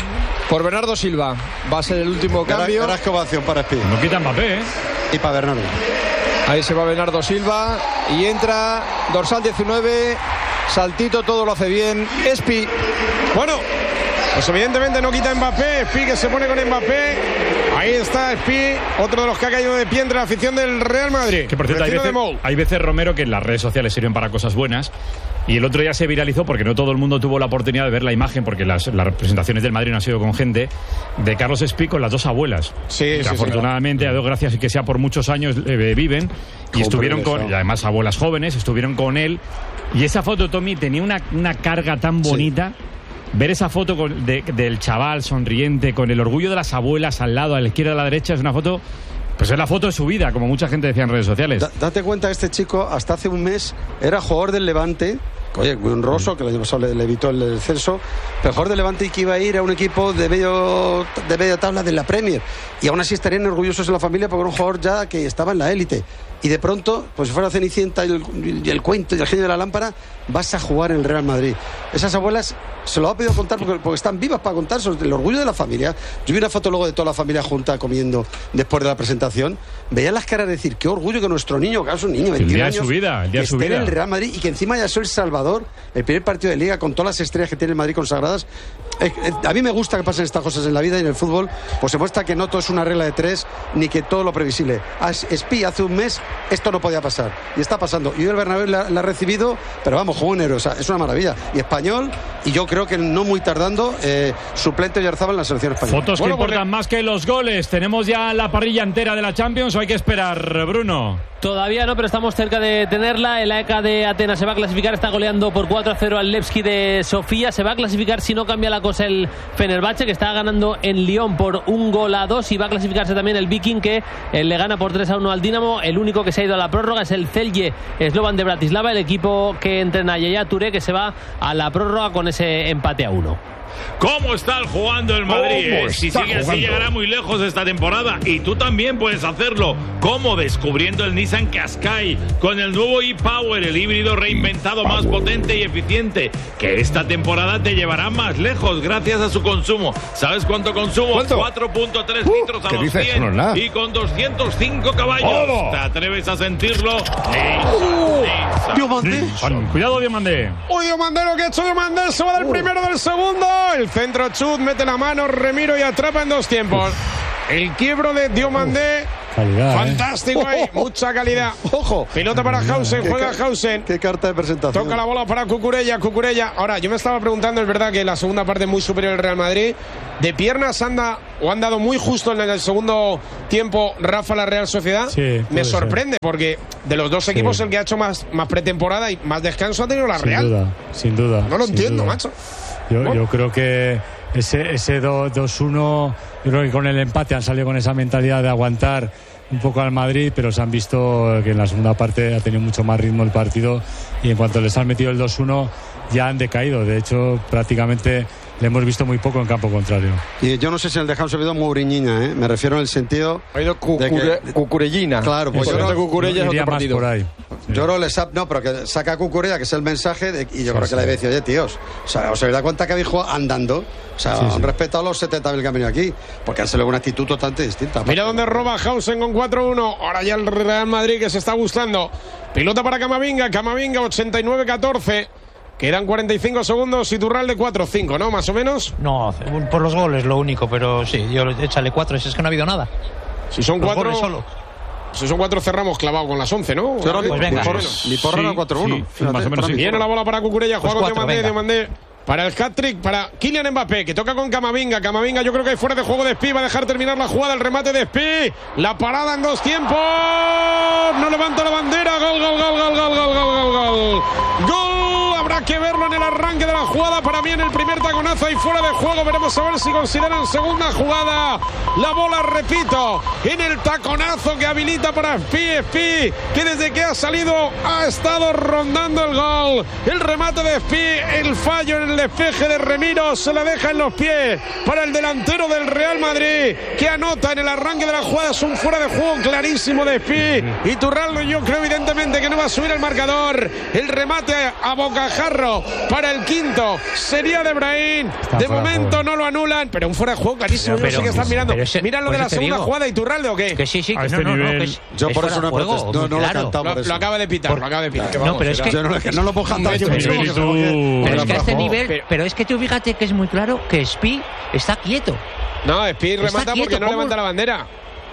Por Bernardo Silva. Va a ser el último cambio. Gran ovación para Espí. No quita Mbappé, ¿eh? Y para Bernardo. Ahí se va Bernardo Silva. Y entra dorsal 19. Saltito, todo lo hace bien. Espi. Bueno, pues evidentemente no quita Mbappé. Espi que se pone con Mbappé. Ahí está Espi, otro de los que ha caído de pie entre la afición del Real Madrid. Que por cierto, hay veces, Romero, que en las redes sociales sirven para cosas buenas. Y el otro día se viralizó, porque no todo el mundo tuvo la oportunidad de ver la imagen, porque las representaciones del Madrid no han sido con gente, de Carlos Espi con las dos abuelas. Sí, que afortunadamente, a Dios gracias y que sea por muchos años, viven. Y estuvieron con, y además abuelas jóvenes, estuvieron con él. Y esa foto, Tommy, tenía una carga tan bonita. Ver esa foto del chaval sonriente, con el orgullo de las abuelas al lado, a la izquierda y a la derecha, es una foto... Pues es la foto de su vida, como mucha gente decía en redes sociales. Date cuenta, este chico hasta hace un mes era jugador del Levante. Oye, muy honroso, que el año pasado le evitó el descenso. Pero jugador del Levante y que iba a ir a un equipo de media tabla de la Premier. Y aún así estarían orgullosos en la familia porque era un jugador ya que estaba en la élite. Y de pronto, pues si fuera Cenicienta y el cuento y el genio de la lámpara, vas a jugar en el Real Madrid. Esas abuelas se lo ha pedido contar porque están vivas para contar sobre el orgullo de la familia. Yo vi una foto luego de toda la familia junta comiendo después de la presentación. Veía las caras de decir, qué orgullo que nuestro niño, que es un niño, 21 años, el día de su vida, en el Real Madrid y que encima ya soy el Salvador, el primer partido de Liga con todas las estrellas que tiene el Madrid consagradas. A mí me gusta que pasen estas cosas en la vida y en el fútbol, pues se muestra que no todo es una regla de tres, ni que todo lo previsible. Espi hace un mes esto no podía pasar, y está pasando. Y hoy el Bernabéu la ha recibido, pero vamos, juego en héroe, o sea, es una maravilla. Y español, y yo creo que no muy tardando, suplente Oyarzabal en la selección española. Fotos que importan más que los goles. ¿Tenemos ya la parrilla entera de la Champions o hay que esperar, Bruno? Todavía no, pero estamos cerca de tenerla. El AEK de Atenas se va a clasificar, está goleando por 4-0 al Levski de Sofía. Se va a clasificar si no cambia la cosa el Fenerbahce, que está ganando en Lyon por 1-2, y va a clasificarse también el Viking, que le gana por 3-1 al Dinamo. El único que se ha ido a la prórroga es el Celje Slovan de Bratislava, el equipo que entrena Yaya Touré, que se va a la prórroga con ese empate a 1. ¿Cómo está jugando el Madrid? Si sigue así llegará muy lejos esta temporada y tú también puedes hacerlo. ¿Cómo? Descubriendo el Nissan Qashqai con el nuevo e-Power, el híbrido reinventado más potente y eficiente, que esta temporada te llevará más lejos gracias a su consumo. ¿Sabes cuánto consumo? 4.3 litros a los 100 no y con 205 caballos. ¿Te atreves a sentirlo? Nissan. Cuidado, Diomandé. Uy, Diomandé, lo que ha hecho Diomandé, se va del primero, del segundo. El centro Chut, mete la mano, Remiro y atrapa en 2 tiempos. El quiebro de Diomandé. Calidad, fantástico, mucha calidad. Ojo. Pelota para Hausen, juega Hausen. Qué carta de presentación. Toca la bola para Cucurella. Ahora, yo me estaba preguntando, es verdad que la segunda parte es muy superior al Real Madrid. De piernas han dado muy justo en el segundo tiempo Rafa la Real Sociedad. Sí, me sorprende, porque de los dos equipos el que ha hecho más pretemporada y más descanso ha tenido la Real. Sin duda. No lo entiendo, macho. Yo creo que ese 2-1, yo creo que con el empate han salido con esa mentalidad de aguantar un poco al Madrid, pero se han visto que en la segunda parte ha tenido mucho más ritmo el partido y en cuanto les han metido el 2-1 ya han decaído. De hecho, prácticamente le hemos visto muy poco en campo contrario. Y yo no sé si el dejado se ha ido Mouriñiña, me refiero en el sentido ha ido Cucurellina. Claro, pues yo creo que Cucurella es otro partido. Por ahí. Yo creo que pero que saca a Cucurella, que es el mensaje, y yo creo que le habéis dicho, oye, tíos, o sea, os habéis dado cuenta que habéis jugado andando, o sea, han respetado los 70.000 que han venido aquí, porque han salido una actitud totalmente distinta. Mira dónde roba Hausen con 4-1, ahora ya el Real Madrid que se está gustando. Pilota para Camavinga, 89-14. Quedan 45 segundos y Iturralde 4-5, ¿no? Más o menos. No, por los goles lo único, pero sí, yo échale 4, si es que no ha habido nada. Si son 4 solo. Si son 4 cerramos clavado con las 11, ¿no? Pues venga. Mi porra era 4-1. Sí, más o menos. Viene la bola para Cucurella, juega Pues con Diomandé. Para el hat-trick, para Kylian Mbappé, que toca con Camavinga. Camavinga, yo creo que hay fuera de juego de Spi. Va a dejar terminar la jugada, el remate de Spi. La parada en 2 tiempos. No levanta la bandera. Gol. Habrá que verlo en el arranque de la jugada. Para mí en el primer taconazo y fuera de juego. Veremos a ver si consideran segunda jugada. La bola, repito, en el taconazo que habilita para Spi, que desde que ha salido ha estado rondando el gol. El remate de Spi, el fallo en el despeje de Remiro, se la deja en los pies para el delantero del Real Madrid, que anota en el arranque de la jugada. Es un fuera de juego clarísimo de Spi. Iturralde, yo creo evidentemente que no va a subir el marcador. El remate a bocajarro para el quinto sería de Brahim. De momento no lo anulan, pero un fuera de juego clarísimo. Yo no sé qué están mirando. Mira lo de la segunda jugada, Iturralde, ¿o qué? Que sí, que yo por eso no protesto. No lo he cantado. Lo acaba de pitar, No, pero es que no lo puedo cantar yo mismo. Pero es que a este nivel, pero es que tú fíjate que es muy claro que Spi está quieto. No, Spi remata porque no levanta la bandera.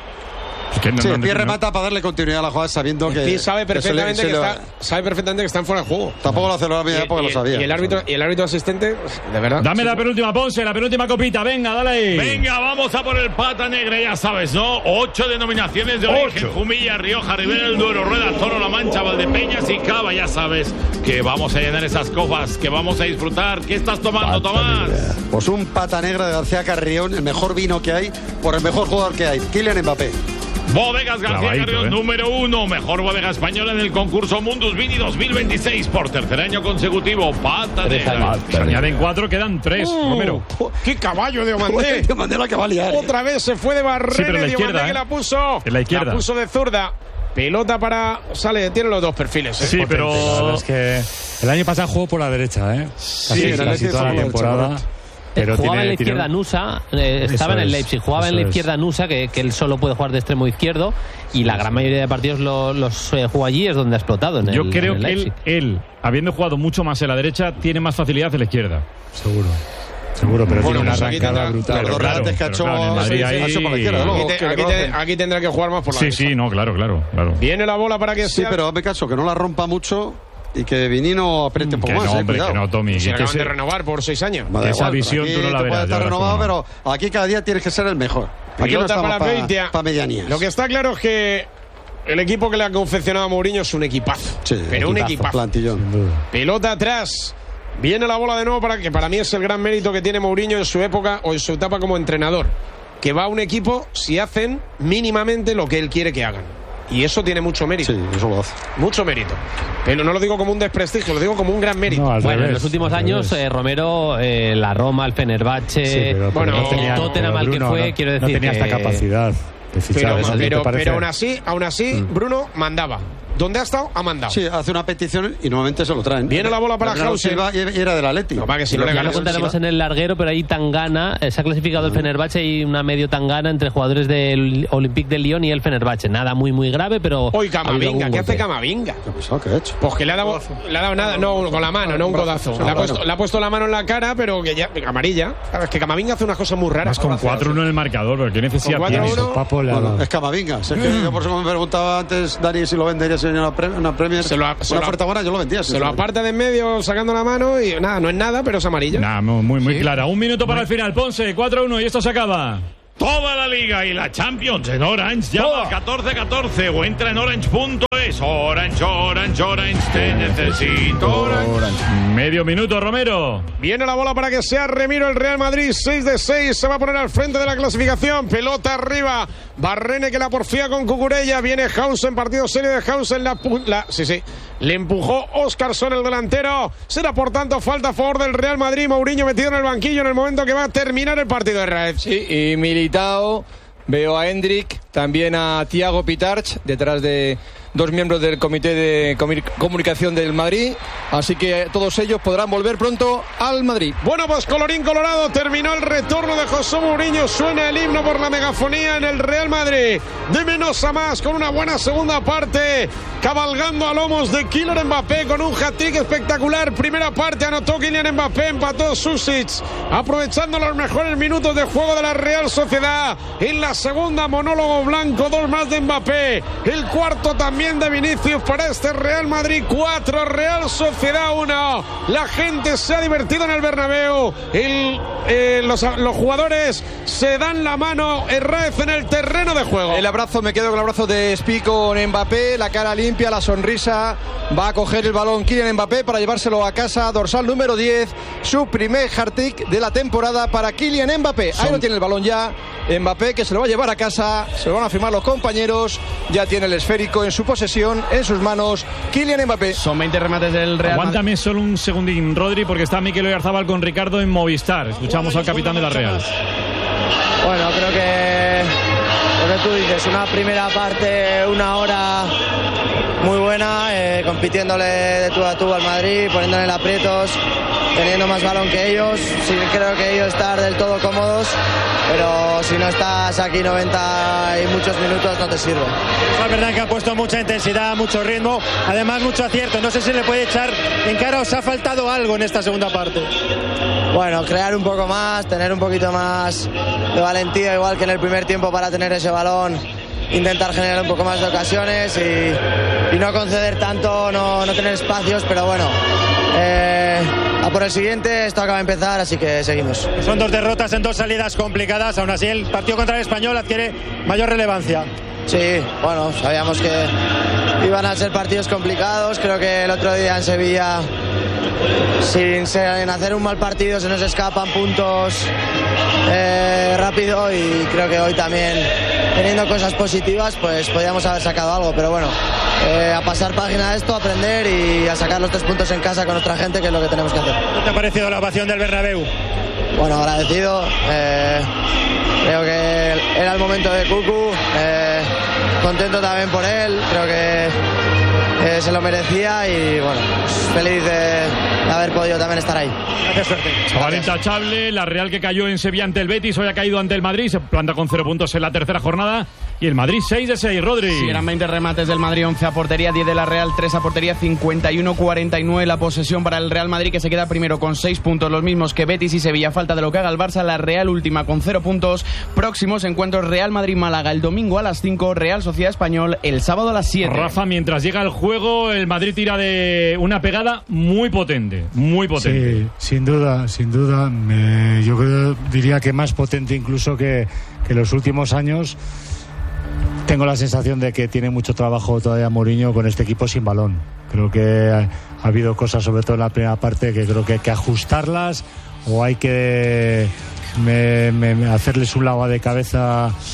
Spi remata para darle continuidad a la jugada sabiendo que Spi sabe perfectamente que están fuera de juego. Tampoco lo hace la vida porque lo sabía. Y el árbitro asistente, de verdad. Dame la penúltima, Ponce, la penúltima copita. Venga, dale ahí. Venga, vamos a por el pata negra, ya sabes, ¿no? 8 denominaciones de origen: Jumilla, Rioja, Ribera del Duero, Rueda, Toro, La Mancha, Valdepeñas y Cava. Ya sabes que vamos a llenar esas copas, que vamos a disfrutar. ¿Qué estás tomando, Tomás? Pues un pata negra de García Carrión, el mejor vino que hay, por el mejor jugador que hay, Kylian Mbappé. Bodegas García Carrión, número 1, mejor bodega española en el concurso Mundus Vini 2026 por tercer año consecutivo. Pata negra. Se añaden 4, quedan 3. Romero. ¡Qué caballo de Diomandé! Diomandé la que va a liar. Otra vez se fue de barrera, Diomandé que la puso. En la izquierda. La puso de zurda. Pelota para... tiene los dos perfiles. Sí, pero... La verdad es que el año pasado jugó por la derecha, casi toda la temporada. Pero jugaba en la izquierda Nusa, estaba en el Leipzig, jugaba en la izquierda Nusa, que él solo puede jugar de extremo izquierdo, y la gran mayoría de partidos los jugó allí, es donde ha explotado. Yo creo que él, habiendo jugado mucho más en la derecha, tiene más facilidad en la izquierda. Seguro, pero tiene una arrancada brutal. Aquí tendrá que jugar más por la derecha. Sí, no, claro. Viene la bola para que sea... Sí, pero hazme caso, que no la rompa mucho... Y que Vinino apriete un poco más. Hombre, que no, Tommy. Se acaban de renovar por 6 años. Esa visión tú no la verás. Puede estar renovado, pero aquí cada día tienes que ser el mejor. Aquí no estamos para medianías. Lo que está claro es que el equipo que le ha confeccionado a Mourinho es un equipazo. Sí, pero un equipazo. Plantillón. Pelota atrás. Viene la bola de nuevo para mí es el gran mérito que tiene Mourinho en su época o en su etapa como entrenador. Que va a un equipo si hacen mínimamente lo que él quiere que hagan. y eso tiene mucho mérito. Sí, eso lo hace. Mucho mérito. Pero no lo digo como un desprestigio, lo digo como un gran mérito. No, bueno, en los últimos años, Romero, la Roma, el Fenerbahce, el Tottenham al que fue, quiero decir. No tenía esta capacidad de fichar. Pero aún así, Bruno mandaba. ¿Dónde ha estado? Ha mandado. Sí, hace una petición y nuevamente se lo traen. Viene la bola para Hausen. Y era del Atleti. No, para que si no ya lo contaremos en el larguero, pero ahí Tangana, se ha clasificado el Fenerbahce y una medio Tangana entre jugadores del Olympique de Lyon y el Fenerbahce. Nada muy grave, pero... Hoy Camavinga, ¿qué hace Camavinga? ¿Qué ha hecho? Pues que le ha dado nada, no, con la mano, no un codazo. Le ha puesto la mano en la cara, pero que ya, amarilla. Es que Camavinga hace unas cosas muy raras. Más con 4-1 en el marcador, pero ¿qué necesidad tiene eso? Bueno, es Camavinga. Es que yo por eso me preguntaba antes, Dani, si lo vendería si venía una Premier. Una oferta buena, yo lo vendía. Se lo aparta de en medio sacando la mano y nada, no es nada, pero es amarilla. Nada, muy clara. Un minuto para el final, Ponce, 4-1 y esto se acaba. Toda la Liga y la Champions en Orange. Llama al 1414 o entra en orange.es. Orange, te necesito. Orange. Medio minuto, Romero. Viene la bola para que sea Remiro el Real Madrid. 6 de 6. Se va a poner al frente de la clasificación. Pelota arriba. Barrene que la porfía con Cucurella. Viene Hausen, partido serio de Hausen. Le empujó Óscarson, el delantero. Será por tanto falta a favor del Real Madrid. Mourinho metido en el banquillo en el momento que va a terminar el partido de Raed. Sí, y Militao, veo a Hendrik, también a Thiago Pitarch, detrás de dos miembros del comité de comunicación del Madrid, así que todos ellos podrán volver pronto al Madrid. Bueno, pues colorín colorado, terminó el retorno de José Mourinho, suena el himno por la megafonía en el Real Madrid, de menos a más, con una buena segunda parte, cabalgando a lomos de Kylian Mbappé con un hat-trick espectacular. Primera parte anotó Kylian Mbappé, empató Susic, aprovechando los mejores minutos de juego de la Real Sociedad. En la segunda, monólogo blanco, 2 más de Mbappé, el cuarto también de Vinicius para este Real Madrid. 4, Real Sociedad 1. La gente se ha divertido en el Bernabéu. Los jugadores se dan la mano. Herrez en el terreno de juego. El abrazo, me quedo con el abrazo de Spi con Mbappé, la cara limpia, la sonrisa. Va a coger el balón Kylian Mbappé para llevárselo a casa. Dorsal número 10, su primer hat-trick de la temporada para Kylian Mbappé. Ahí no tiene el balón ya Mbappé, que se lo va a llevar a casa, se lo van a firmar los compañeros. Ya tiene el esférico en su posesión, en sus manos, Kylian Mbappé. Son 20 remates del Real. Aguántame solo un segundín, Rodri, porque está Mikel Oyarzabal con Ricardo en Movistar. Escuchamos al capitán de la Real. Bueno, creo que lo que tú dices, una primera parte, una hora muy buena, compitiéndole de tú a tú al Madrid, poniéndole en aprietos, teniendo más balón que ellos, sin creo que ellos estar del todo cómodos, pero si no estás aquí 90 y muchos minutos no te sirve. Es verdad que ha puesto mucha intensidad, mucho ritmo, además mucho acierto. No sé si le puede echar en cara, os ha faltado algo en esta segunda parte. Bueno, crear un poco más, tener un poquito más de valentía, igual que en el primer tiempo, para tener ese balón, intentar generar un poco más de ocasiones y no conceder tanto, no tener espacios, pero bueno, a por el siguiente. Esto acaba de empezar, así que seguimos. Son 2 derrotas en 2 salidas complicadas, aún así el partido contra el Español adquiere mayor relevancia. Sí, bueno, sabíamos que iban a ser partidos complicados. Creo que el otro día en Sevilla, sin hacer un mal partido, se nos escapan puntos rápido, y creo que hoy también, teniendo cosas positivas, pues podíamos haber sacado algo, pero bueno, a pasar página a esto, a aprender y a sacar los 3 puntos en casa con nuestra gente, que es lo que tenemos que hacer. ¿Qué te ha parecido la ovación del Bernabéu? Bueno, agradecido, creo que era el momento de Cucu, contento también por él, creo que se lo merecía y bueno, feliz de haber podido también estar ahí. Gracias, suerte. Chaval intachable, la Real que cayó en Sevilla ante el Betis, hoy ha caído ante el Madrid, se planta con 0 puntos en la tercera jornada. Y el Madrid 6 de 6, Rodri. Sí, eran 20 remates del Madrid, 11 a portería, 10 de la Real, 3 a portería, 51-49 la posesión para el Real Madrid, que se queda primero con 6 puntos, los mismos que Betis y Sevilla. Falta de lo que haga el Barça, la Real última con 0 puntos. Próximos encuentros: Real Madrid-Málaga el domingo a las 5, Real Sociedad Español el sábado a las 7. Rafa, mientras llega el juego, el Madrid tira de una pegada muy potente, muy potente. Sí, sin duda. Yo diría que más potente incluso que los últimos años. Tengo la sensación de que tiene mucho trabajo todavía Mourinho con este equipo sin balón. Creo que ha habido cosas, sobre todo en la primera parte, que creo que hay que ajustarlas, o hay que hacerles un lavado de cabeza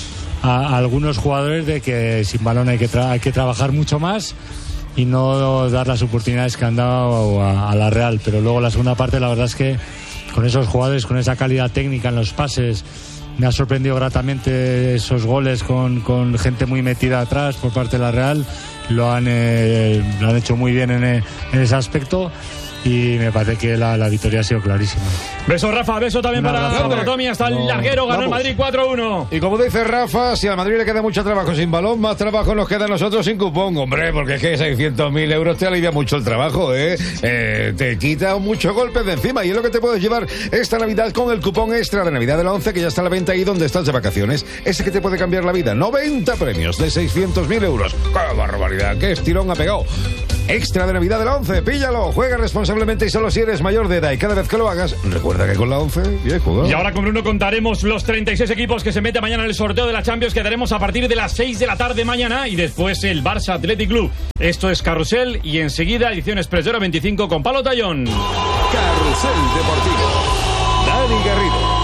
a algunos jugadores de que sin balón hay que trabajar mucho más y no dar las oportunidades que han dado a la Real. Pero luego la segunda parte, la verdad es que con esos jugadores, con esa calidad técnica en los pases, me ha sorprendido gratamente esos goles con gente muy metida atrás por parte de la Real. Lo han hecho muy bien en ese aspecto. Y me parece que la victoria ha sido clarísima. Beso, Rafa, beso también para Tommy. Hasta el larguero, ganó el Madrid 4-1. Y como dice Rafa, si al Madrid le queda mucho trabajo sin balón, más trabajo nos queda a nosotros sin cupón, hombre, porque es que 600.000 euros te alivia mucho el trabajo, te quita muchos golpes de encima, y es lo que te puedes llevar esta Navidad con el cupón extra de Navidad de la 11, que ya está a la venta ahí donde estás de vacaciones. Ese que te puede cambiar la vida. 90 premios de 600.000 euros. ¡Qué barbaridad! ¡Qué estirón ha pegado! Extra de Navidad de la 11, píllalo, juega responsablemente y solo si eres mayor de edad, y cada vez que lo hagas, recuerda que con la 11, bien jugado. Y ahora con Bruno contaremos los 36 equipos que se meten mañana en el sorteo de la Champions, que daremos a partir de las 6 de la tarde mañana, y después el Barça Athletic Club. Esto es Carrusel, y enseguida edición Express de hora 25 con Palo Tallón. Carrusel Deportivo. Dani Garrido.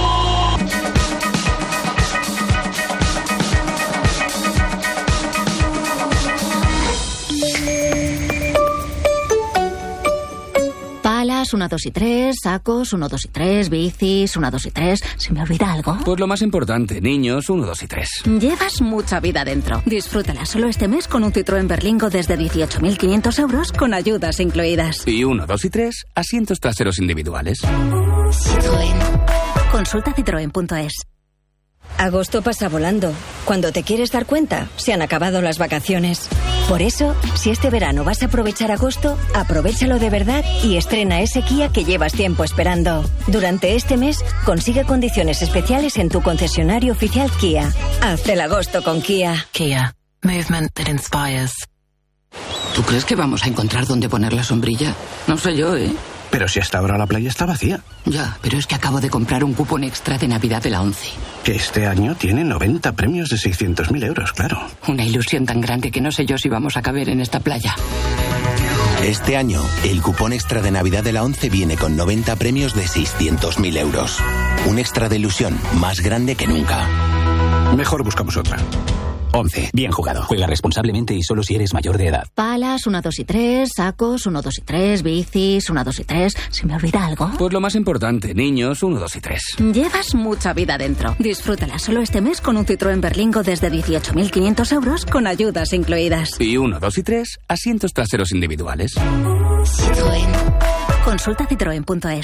Palas, 1, 2 y 3, sacos, 1, 2 y 3, bicis, 1, 2 y 3. ¿Se me olvida algo? Pues lo más importante, niños, 1, 2 y 3. Llevas mucha vida dentro. Disfrútala solo este mes con un Citroën Berlingo desde 18.500 euros con ayudas incluidas. Y 1, 2 y 3, asientos traseros individuales. Citroën. Consulta citroen.es. Agosto pasa volando. Cuando te quieres dar cuenta, se han acabado las vacaciones. Por eso, si este verano vas a aprovechar agosto, aprovéchalo de verdad y estrena ese Kia que llevas tiempo esperando. Durante este mes, consigue condiciones especiales en tu concesionario oficial Kia. Haz el agosto con Kia. Kia. Movement that inspires. ¿Tú crees que vamos a encontrar dónde poner la sombrilla? No sé yo, ¿eh? Pero si hasta ahora la playa está vacía. Ya, pero es que acabo de comprar un cupón extra de Navidad de la 11. Que este año tiene 90 premios de 600.000 euros, claro. Una ilusión tan grande que no sé yo si vamos a caber en esta playa. Este año, el cupón extra de Navidad de la 11 viene con 90 premios de 600.000 euros. Un extra de ilusión más grande que nunca. Mejor buscamos otra. 11. Bien jugado. Juega responsablemente y solo si eres mayor de edad. Palas, 1, 2 y 3, sacos, 1, 2 y 3, bicis, 1, 2 y 3. ¿Se me olvida algo? Pues lo más importante, niños, 1, 2 y 3. Llevas mucha vida dentro. Disfrútala solo este mes con un Citroën Berlingo desde 18.500 euros con ayudas incluidas. Y 1, 2 y 3, asientos traseros individuales. Citroën. Consulta citroen.es.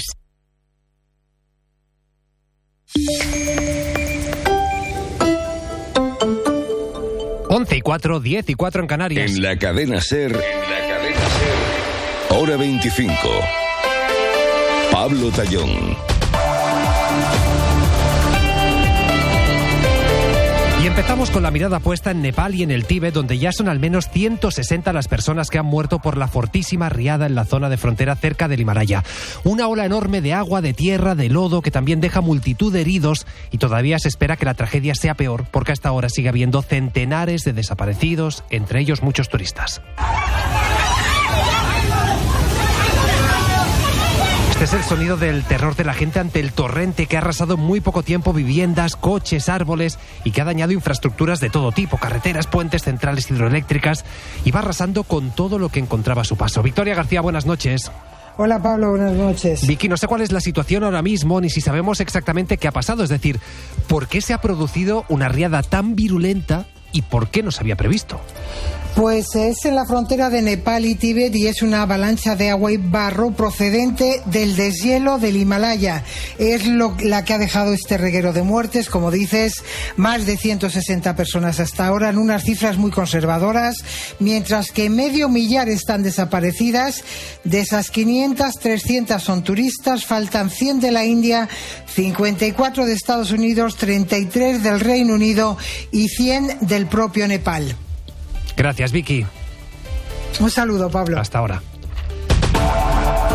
11:04, 10:04 en Canarias. En la cadena SER, hora 25. Pablo Tallón. Y empezamos con la mirada puesta en Nepal y en el Tíbet, donde ya son al menos 160 las personas que han muerto por la fortísima riada en la zona de frontera cerca del Himalaya. Una ola enorme de agua, de tierra, de lodo, que también deja multitud de heridos, y todavía se espera que la tragedia sea peor, porque hasta ahora sigue habiendo centenares de desaparecidos, entre ellos muchos turistas. Este es el sonido del terror de la gente ante el torrente que ha arrasado en muy poco tiempo viviendas, coches, árboles y que ha dañado infraestructuras de todo tipo, carreteras, puentes, centrales hidroeléctricas, y va arrasando con todo lo que encontraba a su paso. Victoria García, buenas noches. Hola Pablo, buenas noches. Vicky, no sé cuál es la situación ahora mismo, ni si sabemos exactamente qué ha pasado, es decir, ¿por qué se ha producido una riada tan virulenta y por qué no se había previsto? Pues es en la frontera de Nepal y Tíbet y es una avalancha de agua y barro procedente del deshielo del Himalaya. Es la que ha dejado este reguero de muertes, como dices, más de 160 personas hasta ahora, en unas cifras muy conservadoras, mientras que medio millar están desaparecidas. De esas 500, 300 son turistas, faltan 100 de la India, 54 de Estados Unidos, 33 del Reino Unido y 100 del propio Nepal. Gracias, Vicky. Un saludo, Pablo. Hasta ahora.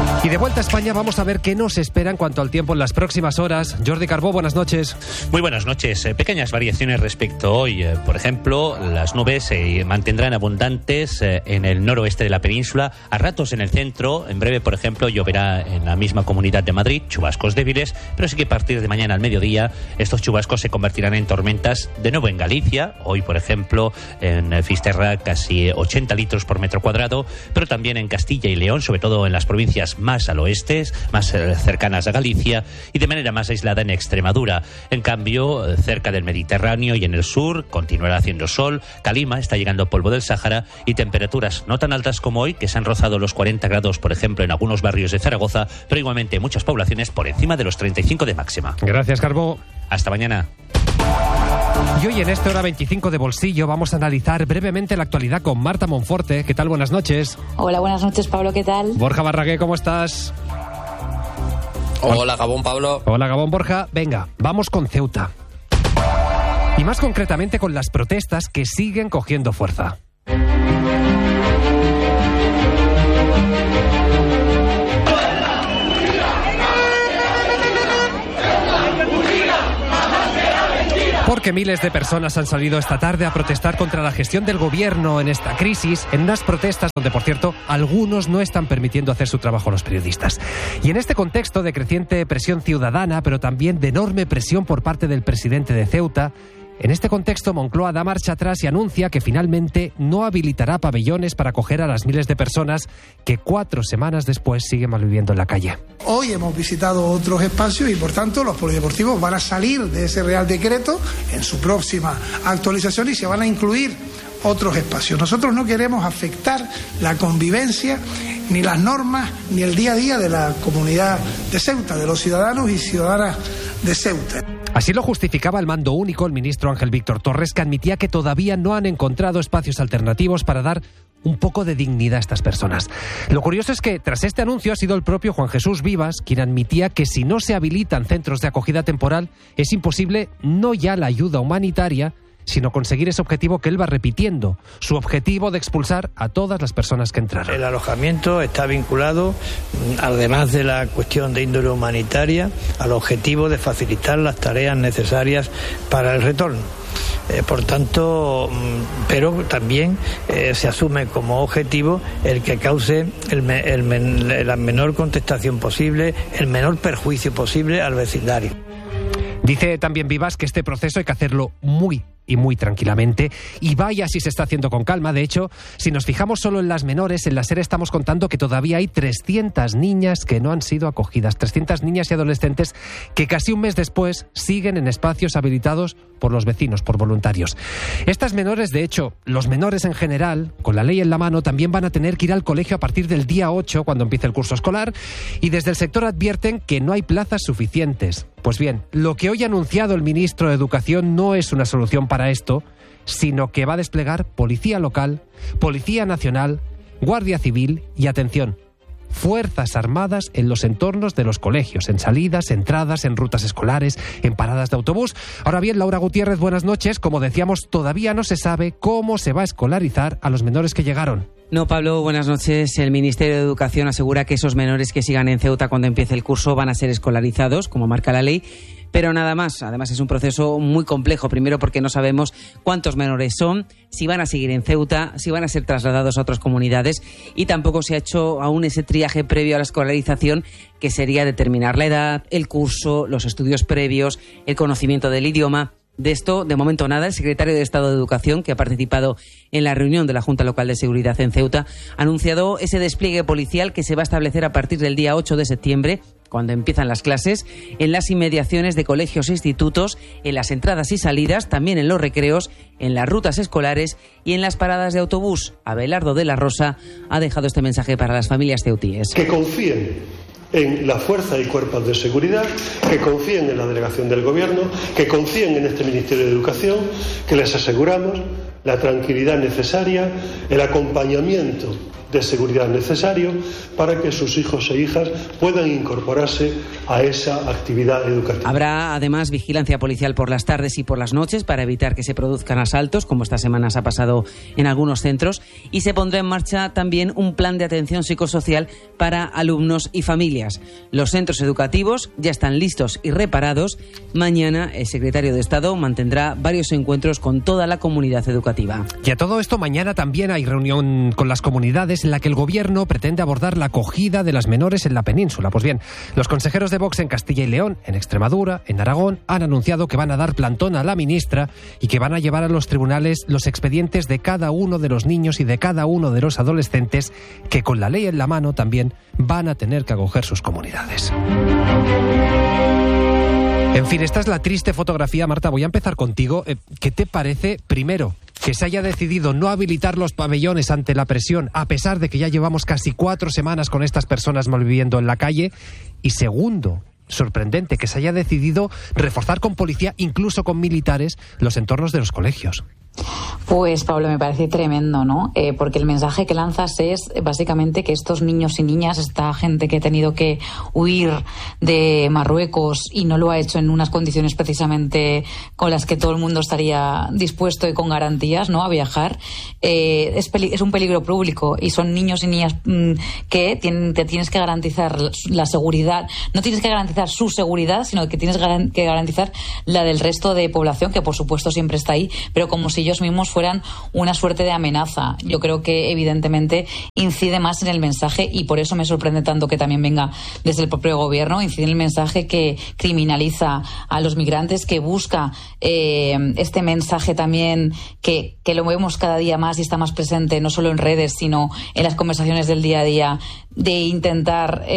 Y de vuelta a España vamos a ver qué nos espera en cuanto al tiempo en las próximas horas. Jordi Carbó, buenas noches. Muy buenas noches. Pequeñas variaciones respecto a hoy. Por ejemplo, las nubes se mantendrán abundantes en el noroeste de la península, a ratos en el centro. En breve, por ejemplo, lloverá en la misma Comunidad de Madrid, chubascos débiles, pero sí que a partir de mañana al mediodía estos chubascos se convertirán en tormentas de nuevo en Galicia. Hoy, por ejemplo, en Fisterra casi 80 litros por metro cuadrado, pero también en Castilla y León, sobre todo en las provincias más al oeste, más cercanas a Galicia, y de manera más aislada en Extremadura. En cambio, cerca del Mediterráneo y en el sur continuará haciendo sol. Calima está llegando polvo del Sáhara y temperaturas no tan altas como hoy, que se han rozado los 40 grados, por ejemplo, en algunos barrios de Zaragoza, pero igualmente en muchas poblaciones por encima de los 35 de máxima. Gracias, Carbó. Hasta mañana. Y hoy en esta hora 25 de Bolsillo vamos a analizar brevemente la actualidad con Marta Monforte. ¿Qué tal? Buenas noches. Hola, buenas noches, Pablo. ¿Qué tal? Borja Barragué, ¿cómo estás? Hola, Gabón, Pablo. Hola, Gabón, Borja. Venga, vamos con Ceuta. Y más concretamente con las protestas que siguen cogiendo fuerza. Porque miles de personas han salido esta tarde a protestar contra la gestión del gobierno en esta crisis, en unas protestas donde, por cierto, algunos no están permitiendo hacer su trabajo a los periodistas. Y en este contexto de creciente presión ciudadana, pero también de enorme presión por parte del presidente de Ceuta, en este contexto, Moncloa da marcha atrás y anuncia que finalmente no habilitará pabellones para acoger a las miles de personas que 4 semanas después siguen malviviendo en la calle. Hoy hemos visitado otros espacios y, por tanto, los polideportivos van a salir de ese Real Decreto en su próxima actualización y se van a incluir otros espacios. Nosotros no queremos afectar la convivencia, ni las normas, ni el día a día de la comunidad de Ceuta, de los ciudadanos y ciudadanas de Ceuta. Así lo justificaba el mando único el ministro Ángel Víctor Torres, que admitía que todavía no han encontrado espacios alternativos para dar un poco de dignidad a estas personas. Lo curioso es que tras este anuncio ha sido el propio Juan Jesús Vivas quien admitía que si no se habilitan centros de acogida temporal es imposible no ya la ayuda humanitaria, sino conseguir ese objetivo que él va repitiendo, su objetivo de expulsar a todas las personas que entraron. El alojamiento está vinculado, además de la cuestión de índole humanitaria, al objetivo de facilitar las tareas necesarias para el retorno. Por tanto, pero también se asume como objetivo el que cause la menor contestación posible, el menor perjuicio posible al vecindario. Dice también Vivas que este proceso hay que hacerlo muy tranquilamente, y vaya si se está haciendo con calma. De hecho, si nos fijamos solo en las menores, en la SER estamos contando que todavía hay 300 niñas que no han sido acogidas, 300 niñas y adolescentes que casi un mes después siguen en espacios habilitados por los vecinos, por voluntarios. Estas menores, de hecho, los menores en general, con la ley en la mano, también van a tener que ir al colegio a partir del día 8, cuando empiece el curso escolar, y desde el sector advierten que no hay plazas suficientes. Pues bien, lo que hoy ha anunciado el ministro de Educación no es una solución para esto, sino que va a desplegar policía local, policía nacional, guardia civil y, atención, fuerzas armadas en los entornos de los colegios, en salidas, entradas, en rutas escolares, en paradas de autobús. Ahora bien, Laura Gutiérrez, buenas noches. Como decíamos, todavía no se sabe cómo se va a escolarizar a los menores que llegaron. No, Pablo, buenas noches. El Ministerio de Educación asegura que esos menores que sigan en Ceuta cuando empiece el curso van a ser escolarizados, como marca la ley, pero nada más. Además, es un proceso muy complejo. Primero, porque no sabemos cuántos menores son, si van a seguir en Ceuta, si van a ser trasladados a otras comunidades, y tampoco se ha hecho aún ese triaje previo a la escolarización, que sería determinar la edad, el curso, los estudios previos, el conocimiento del idioma. De esto, de momento nada. El secretario de Estado de Educación, que ha participado en la reunión de la Junta Local de Seguridad en Ceuta, ha anunciado ese despliegue policial que se va a establecer a partir del día 8 de septiembre, cuando empiezan las clases, en las inmediaciones de colegios e institutos, en las entradas y salidas, también en los recreos, en las rutas escolares y en las paradas de autobús. Abelardo de la Rosa ha dejado este mensaje para las familias ceutíes. Que confíen en la fuerza y cuerpos de seguridad, que confíen en la delegación del Gobierno, que confíen en este Ministerio de Educación, que les aseguramos la tranquilidad necesaria, el acompañamiento de seguridad necesario para que sus hijos e hijas puedan incorporarse a esa actividad educativa. Habrá además vigilancia policial por las tardes y por las noches para evitar que se produzcan asaltos, como estas semanas ha pasado en algunos centros, y se pondrá en marcha también un plan de atención psicosocial para alumnos y familias. Los centros educativos ya están listos y reparados. Mañana el secretario de Estado mantendrá varios encuentros con toda la comunidad educativa. Y a todo esto, mañana también hay reunión con las comunidades en la que el Gobierno pretende abordar la acogida de las menores en la península. Pues bien, los consejeros de Vox en Castilla y León, en Extremadura, en Aragón, han anunciado que van a dar plantón a la ministra y que van a llevar a los tribunales los expedientes de cada uno de los niños y de cada uno de los adolescentes que, con la ley en la mano, también van a tener que acoger sus comunidades. En fin, esta es la triste fotografía. Marta, voy a empezar contigo. ¿Qué te parece, primero, que se haya decidido no habilitar los pabellones ante la presión, a pesar de que ya llevamos casi 4 semanas con estas personas malviviendo en la calle? Y segundo, sorprendente, que se haya decidido reforzar con policía, incluso con militares, los entornos de los colegios. Pues, Pablo, me parece tremendo, ¿no? Porque el mensaje que lanzas es básicamente que estos niños y niñas, esta gente que ha tenido que huir de Marruecos y no lo ha hecho en unas condiciones precisamente con las que todo el mundo estaría dispuesto y con garantías, ¿no?, a viajar, es un peligro público, y son niños y niñas que te tienes que garantizar la seguridad. No tienes que garantizar su seguridad, sino que tienes que garantizar la del resto de población, que por supuesto siempre está ahí, pero como si ellos mismos fueran una suerte de amenaza. Yo creo que evidentemente incide más en el mensaje, y por eso me sorprende tanto que también venga desde el propio gobierno. Incide en el mensaje que criminaliza a los migrantes, que busca este mensaje también que lo vemos cada día más y está más presente no solo en redes sino en las conversaciones del día a día, de intentar